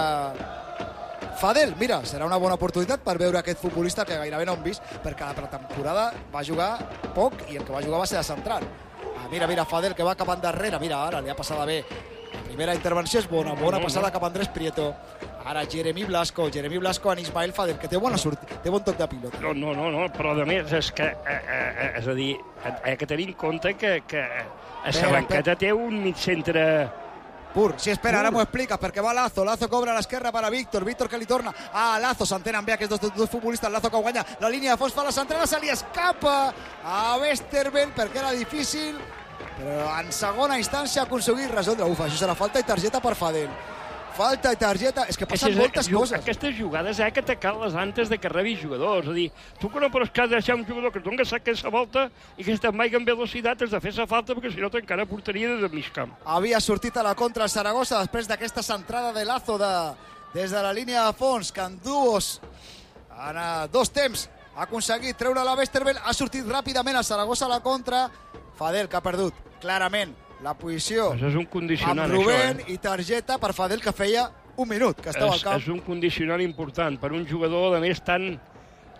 Fadel, mira, serà una bona oportunitat per veure aquest futbolista que gairebé no hem vist, perquè a la pretemporada va jugar poc i el que va jugar va ser de central. Ah, mira, mira, Fadel que va cap endarrere, mira, ara li ha passat bé. La primera intervenció és bona, bona passada cap a Andrés Prieto. Ara Jeremí Blasco, Jeremí Blasco en Ismael Fadel, que té bona sortida, té bon toc de pilota. No, no, no, no, però a més és que, eh, eh, és a dir, hay que tenir en compte que, que a Salanqueta té un mig centre... Pur, sí, espera, ara m'ho expliques, perquè va Lazo, Lazo cobra a l'esquerra per a Víctor, Víctor que li torna a Lazo, s'entenen bé aquests dos, dos futbolistes, Lazo que guanya la línia de fons, fa la centrada, se li escapa a Westerveld perquè era difícil, però en segona instància ha aconseguit resoldre. Uf, això serà falta i targeta per Fadel. Falta i targeta, és que passen moltes coses. Aquestes jugades hi ha que atacar les antes de que rebi jugadors. És a dir, tu que no pots deixar un jugador que et doni aquesta volta i que se'n vagi amb velocitat, has de fer la falta perquè si no t'encara portaria des del mig camp. Havia sortit a la contra el Saragossa després d'aquesta centrada de Lazo de, des de la línia de fons, que en duos, en dos temps, ha aconseguit treure la Westerveld, ha sortit ràpidament el Saragossa a la contra, Fadel que ha perdut clarament la posició pues és un condicionant, amb Rubén això, eh? I targeta per Fadel que feia un minut que estava és, al camp. És un condicionant important per un jugador de més tan,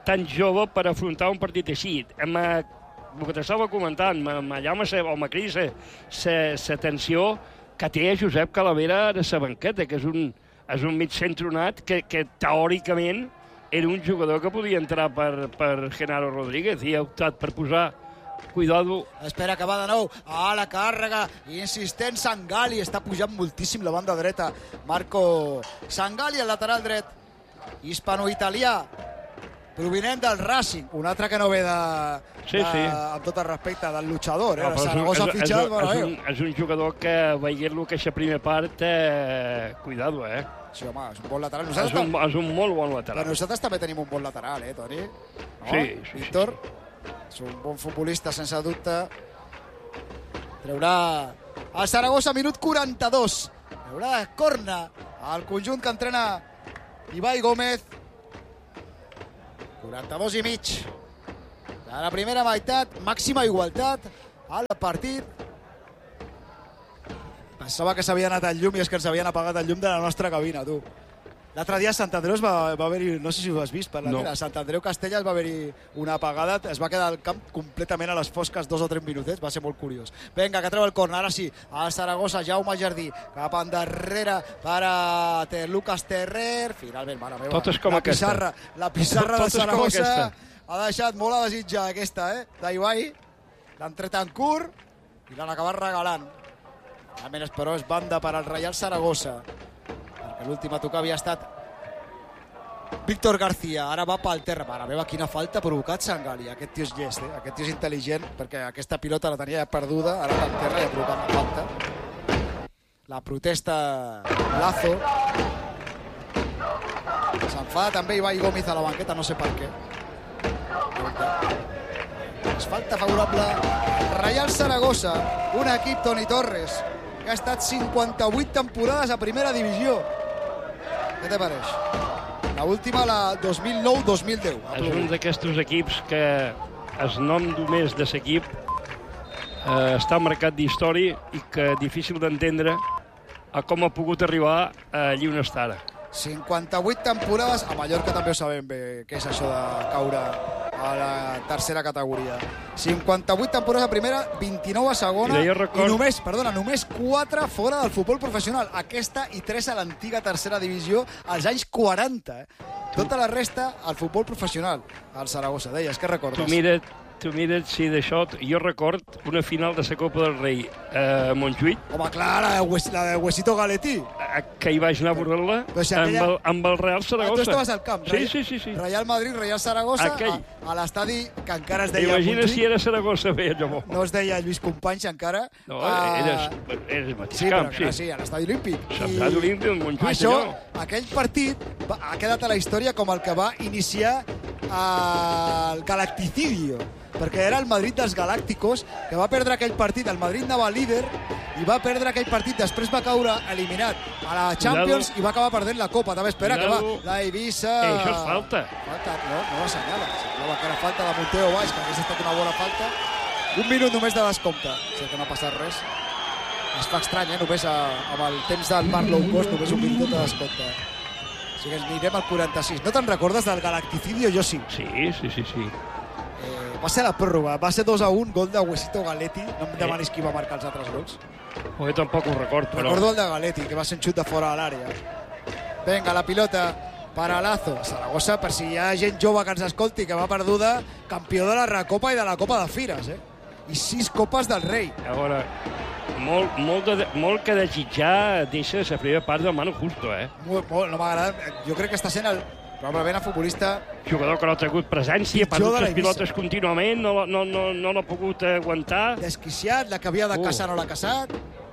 tan jove per afrontar un partit així. Amb, el que t'estava comentant, allà o m'acrissa la tensió que té Josep Calavera de la banqueta, que és un, és un mig centronat que, que teòricament era un jugador que podia entrar per, per Genaro Rodríguez i ha optat per posar cuidado. Espera, que va de nou. Ah, la càrrega. Insistent Sangali. Està pujant moltíssim la banda dreta. Marco Sangali, el lateral dret. Hispano-italià. Provinent del Racing. Un altre que no ve de... Sí, de sí. Amb tot el respecte, del luchador. Eh? No, Saragossa és, ha fitxat. és, Bueno, és, un, és un jugador que, veient-lo que aquesta primera part, eh, cuidado, eh? Sí, home, és un bon lateral. És un, tam... és un molt bon lateral. Però nosaltres també tenim un bon lateral, eh, Toni? No? Sí, sí, Víctor, sí, sí. És un bon futbolista, sense dubte. Treurà el Saragossa, minut quaranta-dos. Treurà corna al conjunt que entrena Ibai Gómez. quaranta-dos i mig. De la primera meitat, màxima igualtat al partit. Pensava que s'havia anat el llum i és que ens havien apagat el llum de la nostra cabina, tu. L'altre dia a Sant Andreu va, va haver-hi, no sé si ho has vist per la no. tele, a Sant Andreu Castella va haver-hi una apagada, es va quedar el camp completament a les fosques dos o tres minutets, va ser molt curiós. Vinga, que treu el corner, ara sí, a Saragossa, Jaume Jardí, cap endarrere per a Ter Lucas Terrer, finalment, mare meva, totes com la pissarra, la pissarra de Saragossa ha deixat molt a desitjar aquesta, eh, d'Ibai, l'han tret en curt i l'han acabat regalant. A menys, però, és banda per al Reial Saragossa. L'últim a tocar havia estat Víctor García, ara va pel terra. Mare meva, quina falta ha provocat Sangali. Aquest tio és llest, eh? Aquest tio és intel·ligent, perquè aquesta pilota la tenia ja perduda, ara pel terra i ha provocat una falta. La protesta Lazo. S'enfada també Ibai Gómez a la banqueta, no sé per què. És falta favorable Reial Saragossa, un equip, Toni Torres, que ha estat cinquanta-vuit temporades a primera divisió. Què te pareix? La última, la dos mil nou dos mil deu. És un d'aquests equips que el nom només de l'equip eh, està marcat d'història i que difícil d'entendre a com ha pogut arribar allí on està ara. cinquanta-vuit temporades, a Mallorca també ho sabem bé, què és això de caure a la tercera categoria. cinquanta-vuit temporades a primera, vint-i-nou a segona i, record... i només, perdona, només quatre fora del futbol professional. Aquesta i tres a l'antiga tercera divisió als anys quaranta. Eh? Tota la resta al futbol professional. Al Saragossa, deies, què recordes? Tu mira't, tu mira't, sí, d'això. Jo record una final de la Copa del Rei a Montjuïc. Home, clar, la de, la de Huesito Galetti. Que hi vaig anar a veure-la si aquella... amb, el, amb el Real Saragossa. Ah, tu estaves al camp. Sí, sí, sí, sí. Real Madrid, Real Saragossa, aquell. a, a l'estadi que encara es deia Imagina Montjuïc. si era Saragossa, bé, llavors. No es deia Lluís Companys encara. No, ah, era, era el mateix sí, camp, però, sí. Sí, a l'estadi olímpic. L'estadi olímpic del Montjuïc, això, allò. aquell partit va, ha quedat a la història com el que va iniciar el Galacticidio, perquè era el Madrid dels Galácticos, que va perdre aquell partit, el Madrid anava líder i va perdre aquell partit, després va caure eliminat a la Champions Cuidado. I va acabar perdent la Copa. També espera Cuidado. Que va la Eivissa... Eh, això és falta. Falta, no, no l'assenyala. Semblava que era falta de Monteo Baix, que hagués estat una bona falta. Un minut només de descompte. Sé que no ha passat res. Es fa estrany, eh? Només a, amb el temps del Marc Low Cost, només un minut de descompte. O sigui, anirem al quaranta-sis. No te'n recordes del Galacticidio? Jo sí. Sí, sí, sí, sí. Eh, va ser la pròrroga, va ser dos a un, gol de Huesito Galetti. No em demanis qui va marcar els altres gols. Jo tampoc ho record, però... Recordo el de Galetti, que va ser un xut de fora de l'àrea. Vinga, la pilota per a Lazo. Saragossa, per si hi ha gent jove que ens escolti, que va perduda, campió de la Recopa i de la Copa de Fires, eh? I sis copes del Rei. A veure, molt, molt, de, molt que desitjar deixa la primera part del Manu Justo, eh? Molt, molt, no m'ha agradat. Jo crec que està sent el, probablement el futbolista... Jugador que no ha tingut presència, ha perdut les pilotes contínuament, no, no, no, no l'ha pogut aguantar. Desquiciat, la que havia de caçar uh. no l'ha caçat.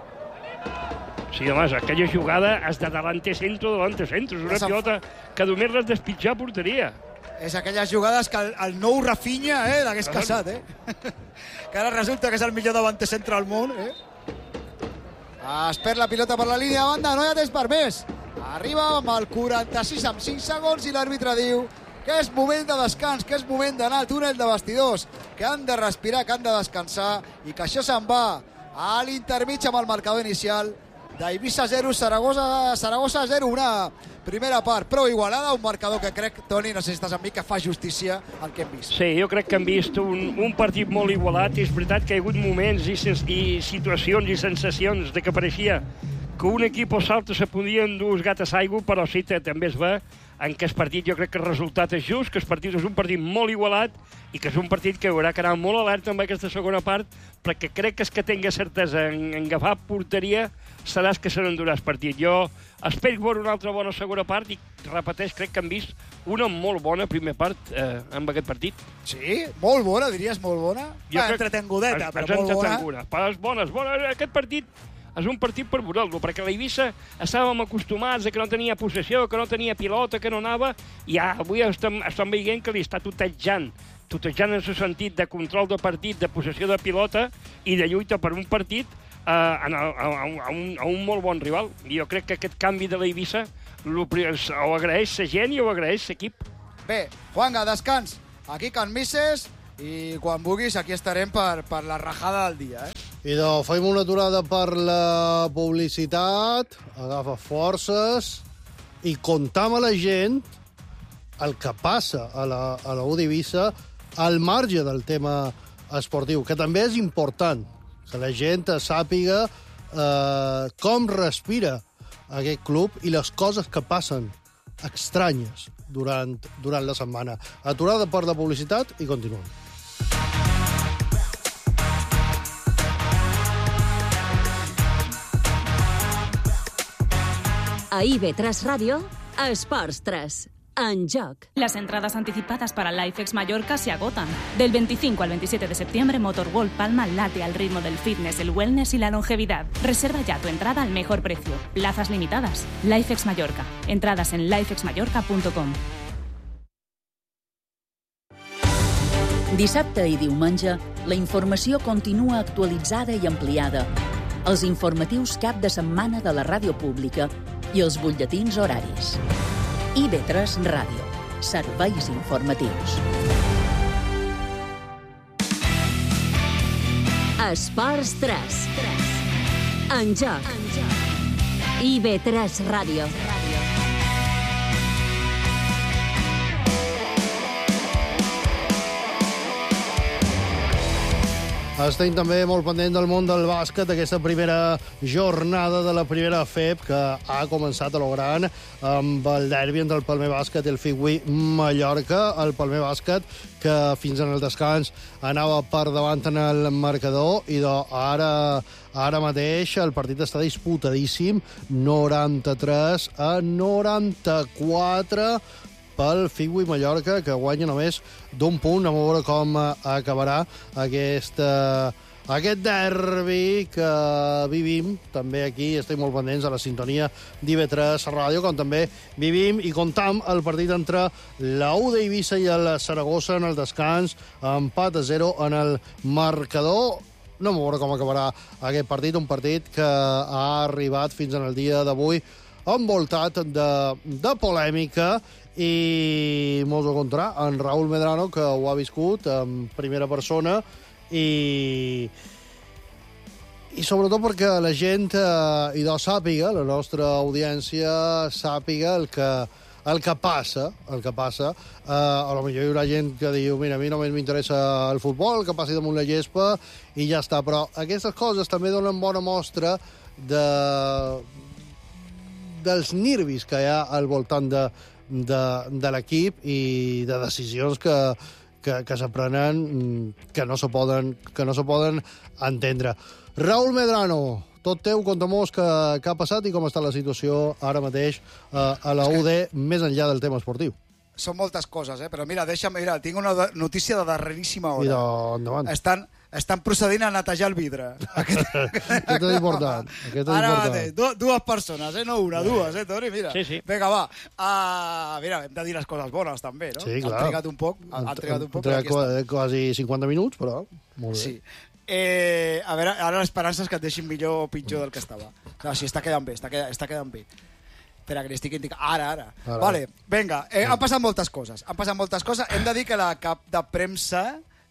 Sí, home, aquella jugada és de delante centro, delante centro. És una Esa... pilota que només l'has despitjar a porteria. És aquelles jugades que el, el nou Rafinha eh, l'hagués caçat, eh? Que ara resulta que és el millor davante centre del món, eh? Es perd la pilota per la línia de banda, no hi ha temps per més. Arriba amb el quaranta-sis amb cinc segons i l'àrbitre diu que és moment de descans, que és moment d'anar al túnel de vestidors, que han de respirar, que han de descansar i que això se'n va a l'intermig amb el marcador inicial d'Eivissa zero, Saragossa, Saragossa zero, una primera part prou igualada, un marcador que crec, Toni, no sé si estàs amb mi, que fa justícia al que hem vist. Sí, jo crec que hem vist un, un partit molt igualat. És veritat que hi ha hagut moments i, i situacions i sensacions de que pareixia que un equip o l'altre se podien dur els gates a aigua, però sí, també es ve en què el partit, jo crec que el resultat és just, que el partit és un partit molt igualat i que és un partit que haurà que anar molt alerta amb aquesta segona part, perquè crec que és que tingui certesa en, en agafar porteria serà el que se n'endurà el partit. Jo espero veure una altra bona segona part i, repeteix, crec que hem vist una molt bona primera part eh, amb aquest partit. Sí? Molt bona, diries, molt bona? Jo Va, entretengudeta, però molt bona. Però és bona, és bona. Aquest partit és un partit per veure-lo, perquè a l'Eivissa estàvem acostumats a que no tenia possessió, que no tenia pilota, que no anava, i ja, avui estem, estem veient que li està tutejant, tutejant en el sentit de control de partit, de possessió de pilota i de lluita per un partit eh, a, a, a, un, a un molt bon rival. I jo crec que aquest canvi de l'Eivissa ho agraeix la gent i ho agraeix l'equip. Bé, Juanga, descans. Aquí Can Misses, i quan vulguis aquí estarem per, per la rajada del dia, eh? I doncs fem una aturada per la publicitat, agafa forces i contam a la gent el que passa a la, a la U d'Eivissa al marge del tema esportiu, que també és important, que la gent sàpiga eh, com respira aquest club i les coses que passen estranyes durant, durant la setmana. Aturada per la publicitat i continuem. A I B tres Radio, Esports tres. En joc. Las entradas anticipadas para LifeX Mallorca se agotan. Del veinticinco al veintisiete de septiembre, Motorworld Palma late al ritmo del fitness, el wellness y la longevidad. Reserva ya tu entrada al mejor precio. Plazas limitadas. LifeX Mallorca. Entradas en lifex mallorca punto com. Dissabte i diumenge, la informació continua actualitzada i ampliada. Els informatius cap de setmana de la ràdio pública i els butlletins horaris. I B tres Ràdio. Serveis informatius. Esports tres. En joc. I B tres Ràdio. Estem també molt pendent del món del bàsquet, aquesta primera jornada de la primera F E P que ha començat a lo gran amb el derbi entre el Palmer Bàsquet i el Figui Mallorca. El Palmer Bàsquet que fins en el descans anava per davant en el marcador i ara, ara mateix el partit està disputadíssim, noranta-tres a noranta-quatre pel Figui Mallorca, que guanya només d'un punt. A veure com acabarà aquest, aquest derbi que vivim. També aquí estem molt pendents a la sintonia d'I B tres Ràdio, com també vivim i comptam el partit entre la U d'Eivissa i el Saragossa en el descans, empat a zero en el marcador. No a veure com acabarà aquest partit, un partit que ha arribat fins en el dia d'avui envoltat de, de polèmica, i mos ho contarà en Raúl Medrano, que ho ha viscut en primera persona, i i sobretot perquè la gent eh, i doncs sàpiga, la nostra audiència sàpiga el que, el que passa, el que passa. Eh, a lo millor hi haurà gent que diu, mira, a mi només m'interessa el futbol, que passi damunt la gespa i ja està, però aquestes coses també donen bona mostra de dels nervis que hi ha al voltant de de, de l'equip i de decisions que, que, que s'aprenen que no se poden, que no se poden entendre. Raúl Medrano, tot teu, conta'm-nos què, què ha passat i com està la situació ara mateix eh, a la U D, més enllà del tema esportiu. Són moltes coses, eh? Però mira, deixa'm, mira, tinc una notícia de darreríssima hora. I de, endavant. Estan, estan procedint a netejar el vidre. Aquest, aquest és important. Aquest és ara important. mateix, du dues persones, eh? No una, dues, eh, Toni? Mira. Sí, sí. Vinga, va. Uh, mira, hem de dir les coses bones, també, no? Sí, clar. Han trigat un poc, han, han trigat un poc, però aquí està. Quasi cinquanta minuts, però molt bé. Sí. Eh, a veure, ara l'esperança és que et deixin millor o pitjor del que estava. No, sí, està quedant bé, està quedant, està quedant bé. Espera, que li estic indicant. Ara, ara. Ara. Vale, vinga, eh, han passat moltes coses. Han passat moltes coses. Hem de dir que la cap de premsa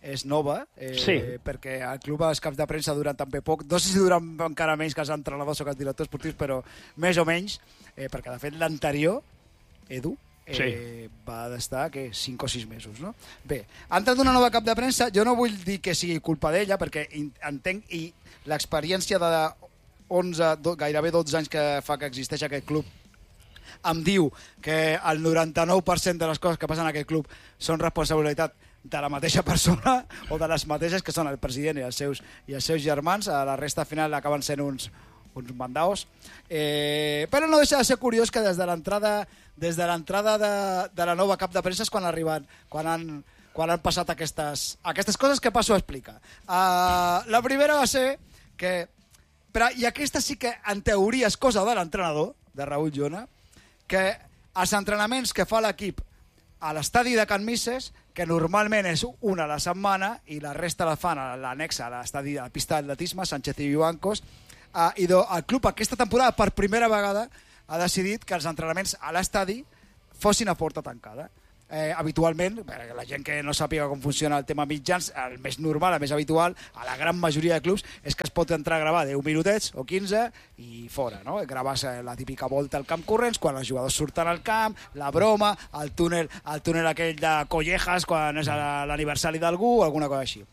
és nova, eh, sí. perquè el club els caps de premsa duren també poc, no sé si duren encara menys que els entrenadors o que els directors esportius, però més o menys, eh, perquè de fet l'anterior, Edu, eh, sí. va estar que cinc o sis mesos, no? Bé, ha entrat una nova cap de premsa, jo no vull dir que sigui culpa d'ella, perquè entenc, i l'experiència de onze, gairebé dotze anys que fa que existeix aquest club, em diu que el noranta-nou per cent de les coses que passen en aquest club són responsabilitat de la mateixa persona o de les mateixes que són el president i els seus, i els seus germans. A la resta final acaben sent uns, uns mandaos. Eh, però no deixa de ser curiós que des de l'entrada des de l'entrada de, de la nova cap de premsa és quan arriben, quan han, quan han passat aquestes, aquestes coses que passo a explicar. Uh, la primera va ser que, però, i aquesta sí que en teoria és cosa de l'entrenador, de Raül Llona, que els entrenaments que fa l'equip a l'estadi de Can Misses, que normalment és una a la setmana i la resta la fan a l'anexa a l'estadi de la pista d'atletisme, Sánchez i Vivancos, uh, i do, el club aquesta temporada per primera vegada ha decidit que els entrenaments a l'estadi fossin a porta tancada. Eh, habitualment, perquè la gent que no sàpiga com funciona el tema mitjans, el més normal, el més habitual, a la gran majoria de clubs, és que es pot entrar a gravar deu minutets o quinze i fora, no? Graves la típica volta al camp corrents, quan els jugadors surten al camp, la broma, el túnel, el túnel aquell de Collejas, quan és l'aniversari d'algú, alguna cosa així.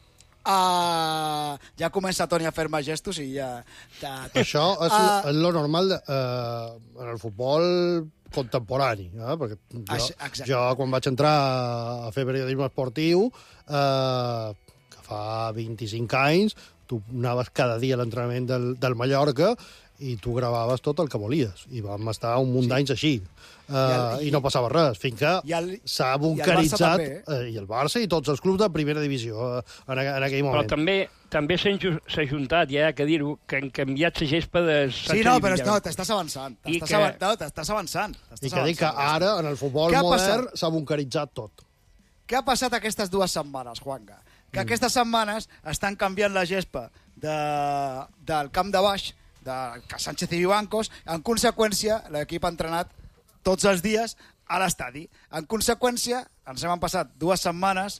Uh, ja comença Toni a fer-me gestos i ja... Ta, ta. Això és uh, lo normal de, uh, en el futbol contemporani, eh? Perquè jo, jo quan vaig entrar a fer periodisme esportiu, eh, que fa vint-i-cinc anys, tu anaves cada dia a l'entrenament del, del Mallorca i tu gravaves tot el que volies. I vam estar un munt sí. d'anys així. Uh, I, el, i, I no passava res, fins que s'ha bunkeritzat, i el, eh, i el Barça i tots els clubs de primera divisió uh, en, en aquell moment. Però també també s'ha ajuntat, ja que dir-ho, que han canviat la gespa de... Sí, no, però no, t'estàs avançant. T'estàs que... avançant, no, t'estàs avançant. I que dic que ara, en el futbol modern, s'ha bunkeritzat tot. Què ha passat aquestes dues setmanes, Juanga? Que mm. aquestes setmanes estan canviant la gespa de, del camp de baix, de Sánchez i Vivancos. En conseqüència, l'equip ha entrenat tots els dies a l'estadi. En conseqüència, ens hem passat dues setmanes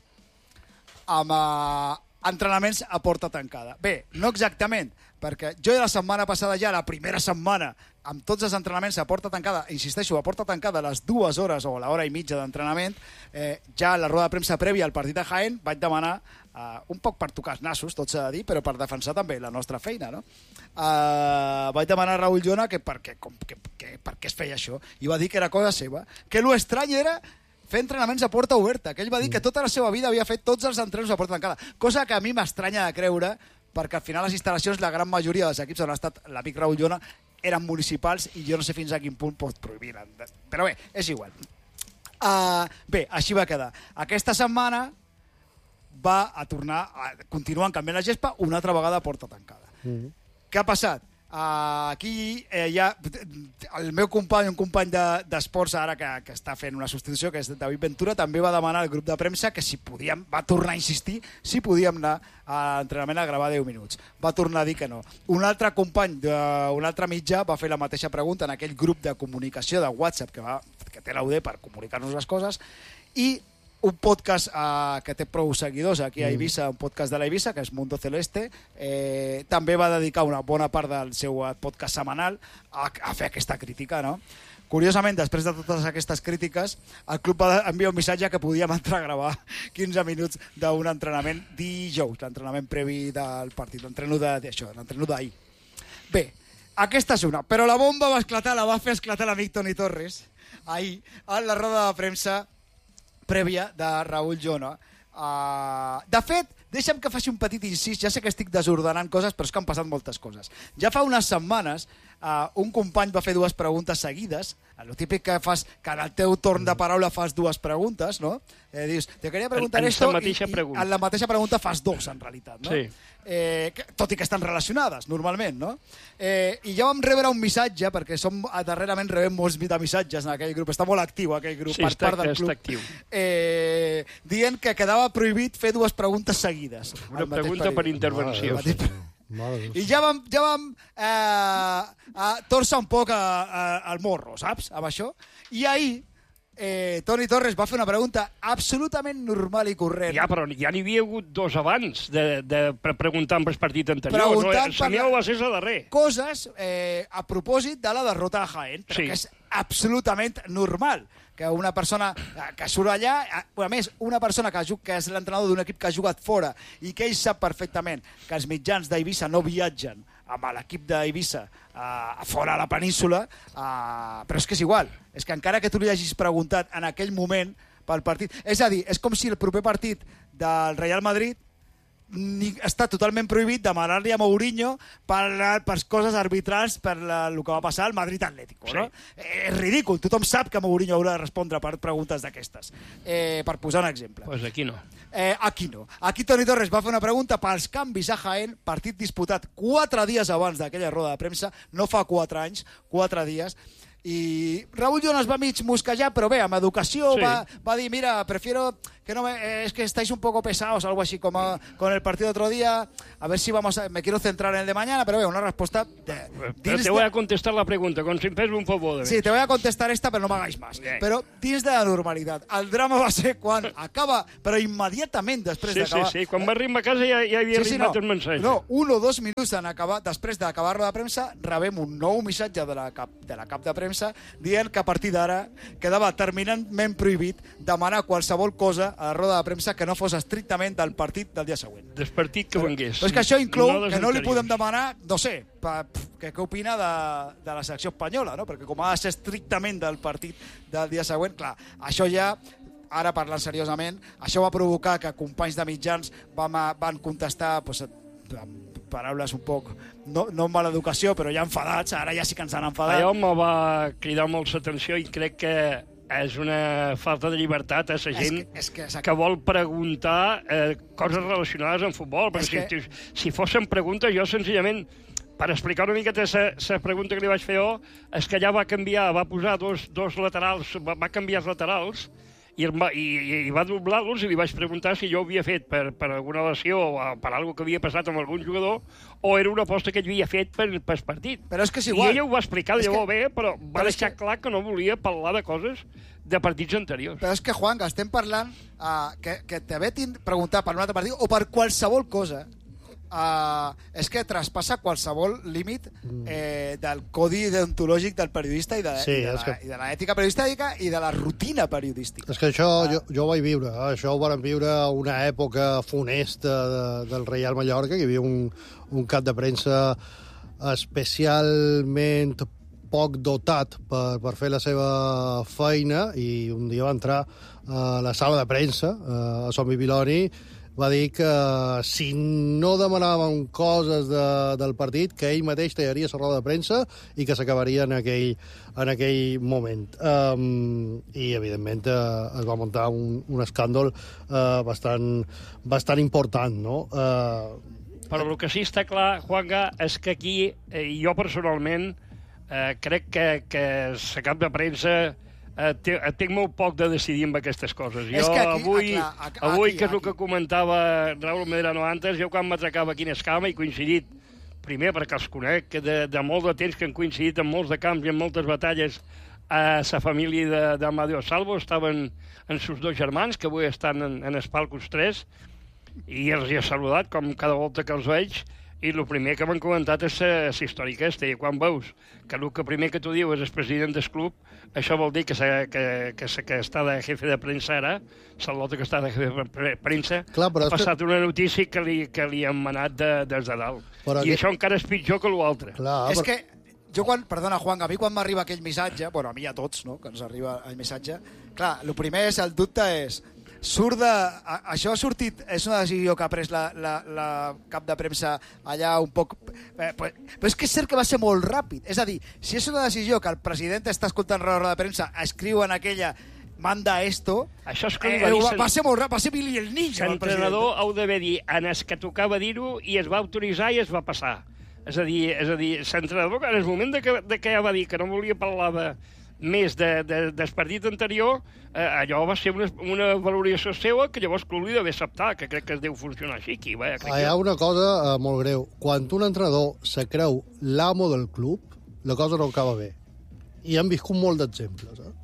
amb uh, entrenaments a porta tancada. Bé, no exactament, perquè jo la setmana passada ja, la primera setmana, amb tots els entrenaments a porta tancada, insisteixo, a porta tancada, les dues hores o l'hora i mitja d'entrenament, eh, ja a la roda de premsa prèvia al partit de Jaén vaig demanar, uh, un poc per tocar els nassos, tot s'ha de dir, però per defensar també la nostra feina, no? Uh, vaig demanar a Raül Llona que per què, com, que, que, per què es feia això, i va dir que era cosa seva, que lo estrany era fer entrenaments a porta oberta, que ell va dir que tota la seva vida havia fet tots els entrenaments a porta tancada, cosa que a mi m'estranya de creure, perquè al final les instal·lacions, la gran majoria dels equips on ha estat l'amic Raül Llona, eren municipals i jo no sé fins a quin punt pot prohibir. Però bé, és igual. Uh, bé, així va quedar. Aquesta setmana va a tornar, a, continuen canviant la gespa una altra vegada a porta tancada. Mm-hmm. Què ha passat? Uh, aquí eh, hi ha el meu company, un company d'esports de, ara que, que està fent una substitució, que és David Ventura, també va demanar al grup de premsa que si podíem, va tornar a insistir, si podíem anar a l'entrenament a gravar deu minuts. Va tornar a dir que no. Un altre company d'un altre mitjà va fer la mateixa pregunta en aquell grup de comunicació de WhatsApp que, va, que té l'U D per comunicar-nos les coses, i un podcast uh, que té prou seguidors aquí a Eivissa, un podcast de la Eivissa, que és Mundo Celeste, eh, també va dedicar una bona part del seu podcast setmanal a, a fer aquesta crítica, no? Curiosament, després de totes aquestes crítiques, el club va enviar un missatge que podíem entrar a gravar quinze minuts d'un entrenament dijous, l'entrenament previ del partit, l'entreno d'ahir. Bé, aquesta és una, però la bomba va esclatar, la va fer esclatar l'amic Toni Torres, ahir, a la roda de premsa prèvia de Raül Llona. Uh, de fet, deixa'm que faci un petit incís, ja sé que estic desordenant coses, però és que han passat moltes coses. Ja fa unes setmanes, uh, un company va fer dues preguntes seguides, el típic que fas, que en el teu torn de paraula fas dues preguntes, no? Eh, dius, te quería preguntar en, en esto, i, i en la mateixa pregunta fas dos, en realitat, no? Sí. Eh, que, tot i que estan relacionades, normalment, no? Eh, I ja vam rebre un missatge, perquè som, darrerament rebem molts de missatges en aquell grup, està molt actiu aquell grup, sí, per està, part del club, actiu. Eh, dient que quedava prohibit fer dues preguntes seguides. Una pregunta per intervenció. I ja vam, ja vam eh, eh, torçar un poc a, a, al morro, saps? Amb això. I ahir eh, Toni Torres va fer una pregunta absolutament normal i corrent. Ja, però ja n'hi havia hagut dos abans de, de preguntar per el partit anterior. Preguntant no, per la... va ser la darrer. Coses eh, a propòsit de la derrota de Jaén, però sí. que és absolutament normal que una persona que surt allà, a més, una persona que, que és l'entrenador d'un equip que ha jugat fora i que ell sap perfectament que els mitjans d'Eivissa no viatgen amb l'equip d'Eivissa uh, fora a la península, uh, però és que és igual, és que encara que tu li hagis preguntat en aquell moment pel partit, és a dir, és com si el proper partit del Real Madrid ni, està totalment prohibit demanar-li a Mourinho per, per coses arbitrals per la, el que va passar al Madrid-Atlético, sí. no? Eh, és ridícul, tothom sap que Mourinho haurà de respondre per preguntes d'aquestes, eh, per posar un exemple. Pues aquí no. Eh, aquí no. Aquí Toni Torres va fer una pregunta pels canvis a Jaén, partit disputat quatre dies abans d'aquella roda de premsa, no fa quatre anys, quatre dies, i Raúl Jonas va mig mosquejar, però bé, amb educació, sí. va, va dir, mira, prefiero que no me, eh, es que estáis un poco pesados, algo así como con el partido de otro día, a ver si vamos a, me quiero centrar en el de mañana, pero ve, una respuesta... De, pero te voy a contestar la pregunta, con si fes un favor de Sí, te voy a contestar esta, pero no me hagáis más. Bien. Però dins de la normalitat. El drama va ser quan acaba, però immediatament després sí, d'acabar... Sí, sí, quan va arribar a casa ja, ja havia sí, sí, arribat no, el mensatge. No, un o dos minuts en acabar, després d'acabar-lo de premsa, rebem un nou missatge de la cap de, la cap de premsa dient que a partir d'ara quedava terminantment prohibit demanar qualsevol cosa a la roda de premsa que no fos estrictament del partit del dia següent. Del partit que vengués. Però és que això inclou no que no li podem demanar, no sé, pa, que què opina de, de la selecció espanyola, no? Perquè com ha de ser estrictament del partit del dia següent, clar, això ja, ara parlant seriosament, això va provocar que companys de mitjans van, van contestar pues, amb paraules un poc, no, no amb mala educació, però ja enfadats, ara ja sí que ens han enfadat. Allò me va cridar molt l'atenció i crec que és una falta de llibertat a la gent és que, és que, que vol preguntar eh, coses relacionades amb futbol. Perquè que... si, si fossin preguntes, jo senzillament, per explicar una miqueta la pregunta que li vaig fer jo, és que allà va canviar, va posar dos, dos laterals, va, va canviar els laterals, i, va, i, i va doblar-los i li vaig preguntar si jo ho havia fet per, per alguna lesió o per alguna que havia passat amb algun jugador o era una aposta que ell havia fet per, per partit. Però és que és igual. I ella ho va explicar de llavors que... bé, però va però deixar que... clar que no volia parlar de coses de partits anteriors. Però és que, Juan, que estem parlant uh, que, que t'haver preguntat per un altre partit o per qualsevol cosa Uh, és que traspassa qualsevol límit eh, del codi deontològic del periodista i de, sí, i de, la, que... i de l'ètica periodística i de la rutina periodística. És que això uh, jo, jo ho vaig viure. Eh? Això ho vam viure una època funesta de, del Reial Mallorca, que hi havia un, un cap de premsa especialment poc dotat per, per fer la seva feina, i un dia va entrar a la sala de premsa, a Som Bibiloni, va dir que si no demanàvem coses de, del partit, que ell mateix tallaria la roda de premsa i que s'acabaria en, aquell, en aquell moment. Um, I, evidentment, uh, es va muntar un, un escàndol uh, bastant, bastant important, no? Uh, Però el que sí està clar, Juanga, és que aquí, eh, jo personalment, eh, crec que, que la cap de premsa Eh, tinc molt poc de decidir amb aquestes coses. Jo aquí, avui, aquí, aquí, avui aquí, que és el que comentava Raúl Medrano antes, jo quan m'atracava aquí en Escama he coincidit, primer perquè els conec, que de, de molt de temps que han coincidit en molts de camps i en moltes batalles a la família d'Amadeo Salvo, estaven en sus dos germans, que avui estan en, en Espalcos tres, i els hi he saludat com cada volta que els veig, i el primer que m'han comentat és la història aquesta, i quan veus que el que primer que tu dius és el president del club, això vol dir que, que, que, que està de jefe de premsa ara, Salota que està de jefe de premsa, Clar, ha passat que... una notícia que li, que li han manat de, des de dalt. Però I que... això encara és pitjor que l'altre. És però... que jo quan, perdona Juan, a mi quan m'arriba aquell missatge, bueno, a mi a tots, no?, que ens arriba el missatge, clar, el primer és, el dubte és, surt de... A, això ha sortit... És una decisió que ha pres la, la, la cap de premsa allà un poc... Eh, però, però és que és cert que va ser molt ràpid. És a dir, si és una decisió que el president està escoltant la roda de premsa, escriu en aquella manda esto... Això és que eh, va, va ser molt ràpid, va ser Billy el Ninja. L'entrenador heu d'haver dit en el que tocava dir-ho i es va autoritzar i es va passar. És a dir, és a dir, l'entrenador, en el moment de que, de que ja va dir que no volia parlar de... més de, de, del partit anterior, eh, allò va ser una, una valoració seva que llavors que l'hauria d'haver acceptat, que crec que es deu funcionar així aquí. Vaja, crec Hi ha una cosa uh, molt greu. Quan un entrenador se creu l'amo del club, la cosa no acaba bé. I hem viscut molt d'exemples. Eh?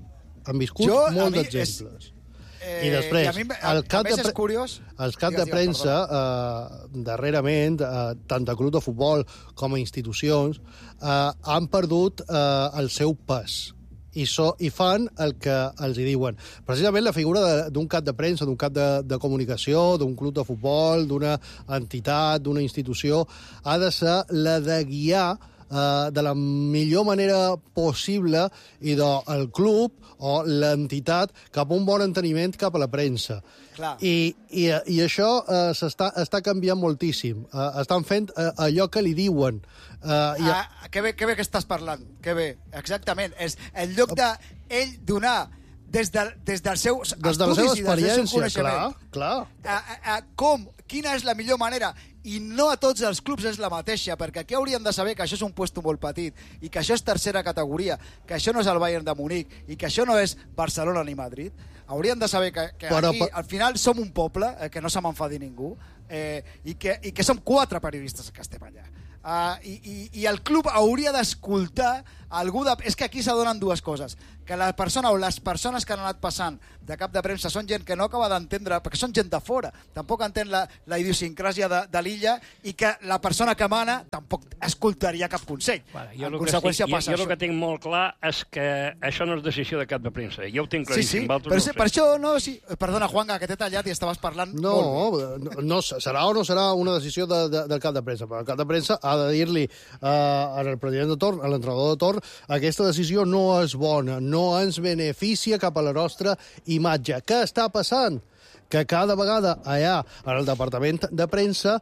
han viscut Jo, molts mi, exemples. És... Eh, I després, i a mi, a, el cap a més de, és curiós... el cap Digues, de premsa, eh, darrerament, eh, tant de club de futbol com a institucions, eh, han perdut eh, el seu pes i, so, i fan el que els hi diuen. Precisament la figura d'un cap de premsa, d'un cap de, de comunicació, d'un club de futbol, d'una entitat, d'una institució, ha de ser la de guiar Uh, de la millor manera possible i del club o l'entitat cap a un bon enteniment cap a la premsa. Clar. I, i, i això uh, s'està està canviant moltíssim. Uh, estan fent uh, allò que li diuen. Uh, i... ah, que, bé, que bé que estàs parlant, que bé, exactament. És en lloc d'ell donar des, de, des dels seus des de la seva experiència, clar, clar. A, a, a, com, quina és la millor manera, i no a tots els clubs és la mateixa, perquè aquí hauríem de saber que això és un puesto molt petit i que això és tercera categoria, que això no és el Bayern de Munic i que això no és Barcelona ni Madrid. Hauríem de saber que, que Però, aquí, al final, som un poble, eh, que no se m'enfadi ningú, eh, i, que, i que som quatre periodistes que estem allà. Uh, i, i, I el club hauria d'escoltar algú de... És que aquí s'adonen dues coses. Que la persona o les persones que han anat passant de cap de premsa són gent que no acaba d'entendre, perquè són gent de fora, tampoc entén la, la idiosincràsia de, de l'illa, i que la persona que mana tampoc escoltaria cap consell. Bueno, jo en sí, conseqüència jo, passa jo això. el que tinc molt clar és que això no és decisió de cap de premsa. Jo ho tinc claríssim. Sí, sí, per, no per això no... Sí. Perdona, Juanga, que t'he tallat i estaves parlant no, molt no, no, serà o no serà una decisió de, de, del cap de premsa, però el cap de premsa ha de dir-li uh, al president de torn, a l'entrenador de torn, aquesta decisió no és bona, no ens beneficia cap a la nostra imatge. Què està passant? Que cada vegada allà, en el departament de premsa,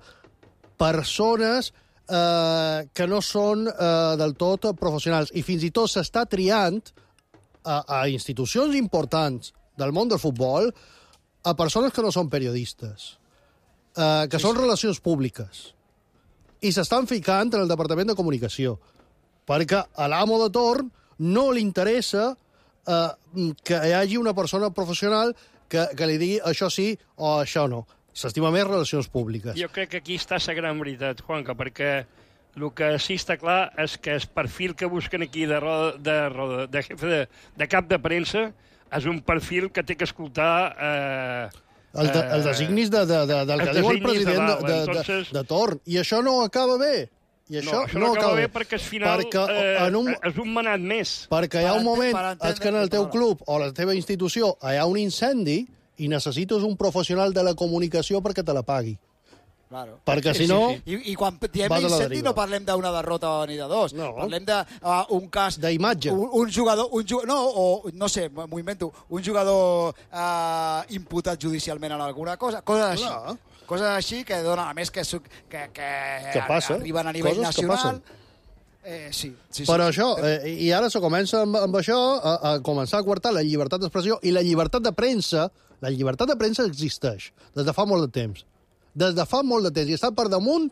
persones eh, que no són eh, del tot professionals, i fins i tot s'està triant a, a institucions importants del món del futbol a persones que no són periodistes, eh, que sí, són sí. relacions públiques, i s'estan ficant en el departament de comunicació, perquè a l'amo de torn no li interessa eh, que hi hagi una persona professional que, que li digui això sí o això no. S'estima més relacions públiques. Jo crec que aquí està la gran veritat, Juanca, perquè el que sí està clar és que el perfil que busquen aquí de, roda, de, roda, de jefe de, de cap de premsa és un perfil que té que escoltar... Eh, el, de, el designis de, de, de, del que diu el president de, de, Entonces... de, de torn. I això no acaba bé. I això no, això no no acaba bé bé. perquè al final perquè, eh, en un, és un manat més. Perquè hi ha un moment, és que en el teu club o la teva institució hi ha un incendi i necessites un professional de la comunicació perquè te la pagui. Claro. Perquè si no... Sí, sí. I, I quan diem incendi no parlem d'una derrota ni de dos. No. Parlem d'un uh, cas... D'imatge. Un, un jugador... Un jugador no, o no sé, m'ho invento. Un jugador uh, imputat judicialment en alguna cosa. Coses així. Clar. Coses així que donen, a més, que, que, que, que passa. arriben a nivell Coses nacional. Eh, sí, sí, Però sí, això, sí. Eh, i ara se comença amb, amb això a, a començar a quartar la llibertat d'expressió i la llibertat de premsa. La llibertat de premsa existeix des de fa molt de temps. Des de fa molt de temps. I està per damunt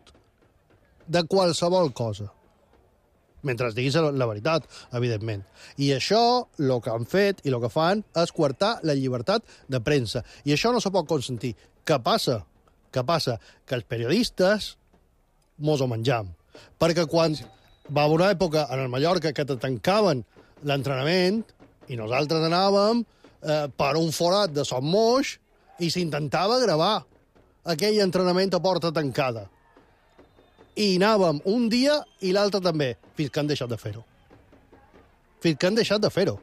de qualsevol cosa. Mentre es diguis la, la veritat, evidentment. I això, el que han fet i el que fan, és quartar la llibertat de premsa. I això no se pot consentir. Què passa? Què passa? Que els periodistes mos ho menjam. Perquè quan va haver una època en el Mallorca que te tancaven l'entrenament i nosaltres anàvem eh, per un forat de Son Moix i s'intentava gravar aquell entrenament a porta tancada. I anàvem un dia i l'altre també, fins que han deixat de fer-ho. Fins que han deixat de fer-ho.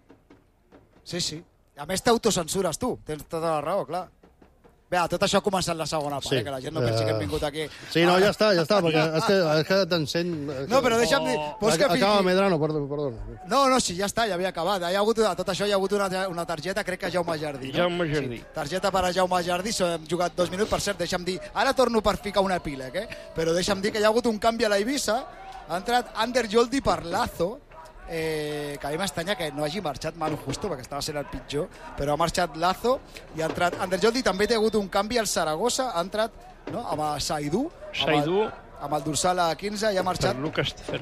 Sí, sí. A més, t'autocensures tu. Tens tota la raó, clar. Bé, tot això ha començat la segona part, sí. eh, que la gent no pensi que hem vingut aquí... Sí, no, ja està, ja està, perquè és que, és que t'encén... No, però deixa'm dir... Oh. Que acaba, Medrano, perdó, perdó. No, no, sí, ja està, ja havia acabat. Hi ha hagut, a tot això hi ha hagut una, una targeta, crec que Jaume Jardí. No? Jaume Jardí. Sí, targeta per a Jaume Jardí, hem jugat dos minuts, per cert, deixa'm dir... Ara torno per ficar un epíleg, eh? Però deixa'm dir que hi ha hagut un canvi a la Eivissa, ha entrat Ander Joldi per Lazo, Eh, que a mi m'estanya que no hagi marxat Manu Justo perquè estava sent el pitjor, però ha marxat Lazo i ha entrat Ander Joldi. També té hagut un canvi al Saragossa, ha entrat no, amb el Saidú, Saidú amb el, amb el dorsal a quinze i ha marxat per Lucas Ferrer.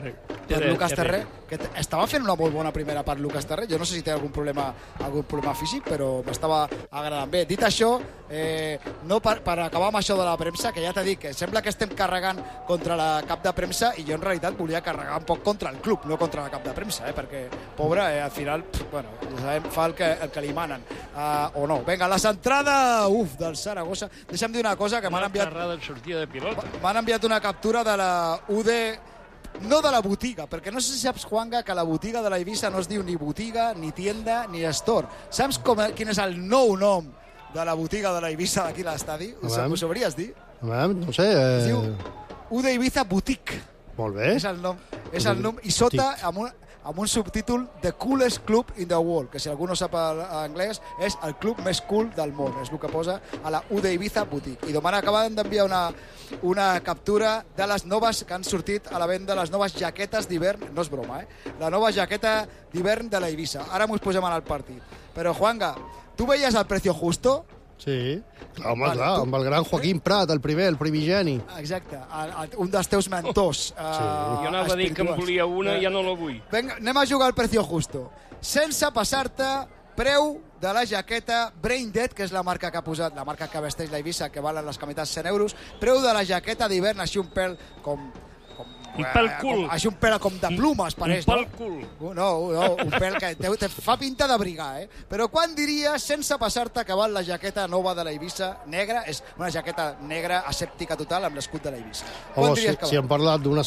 per Lucas Terré, que estava fent una molt bona primera part Lucas Terré. Jo no sé si té algun problema algun problema físic, però m'estava agradant bé. Dit això, eh, no per, per acabar amb això de la premsa, que ja t'he dit que sembla que estem carregant contra la cap de premsa, i jo en realitat volia carregar un poc contra el club, no contra la cap de premsa, eh, perquè, pobre, eh, al final, pff, bueno, ja sabem, fa el que, el que li manen, uh, o no. Vinga, la centrada, uf, del Saragossa. Deixa'm dir una cosa, que m'han enviat... M'han enviat una captura de la U D, no de la botiga, perquè no sé si saps, Juanga, que la botiga de la Eivissa no es diu ni botiga, ni tienda, ni store. Saps com, quin és el nou nom de la botiga de la Eivissa d'aquí a l'estadi? Ho sabries dir? No sé. Eh... Es diu U D Ibiza Boutique. Molt bé. És el nom. És el nom. I sota, amb un, amb un subtítol, The Coolest Club in the World, que si algú no sap anglès, és el club més cool del món. És el que posa a la U D Ibiza Boutique. I demà acaben d'enviar una, una captura de les noves que han sortit a la venda, les noves jaquetes d'hivern. No és broma, eh? La nova jaqueta d'hivern de la Eivissa. Ara m'ho posem al partit. Però, Juanga, tu veies el Precio Justo? Sí, clar, home, vale, clar, tu... amb el gran Joaquim Prat, el primer, el primigeni. Exacte, el, el, un dels teus mentors. Sí. Uh, jo anava a dir que em volia una i ja no la vull. Vinga, anem a jugar al Precio Justo. Sense passar-te, preu de la jaqueta Brain Dead, que és la marca que ha posat, la marca que vesteix la Eivissa, que valen les camisetes cent euros, preu de la jaqueta d'hivern, així un pèl com... Un pèl cul. Com, així un pèl com de plumes, pareix, no? Un pèl cul. No, no, un pèl que te, te fa pinta d'abrigar, eh? Però quan diries, sense passar-te, que val la jaqueta nova de la Eivissa, negra, és una jaqueta negra asèptica total amb l'escut de la Eivissa. Home, si, si hem parlat d'una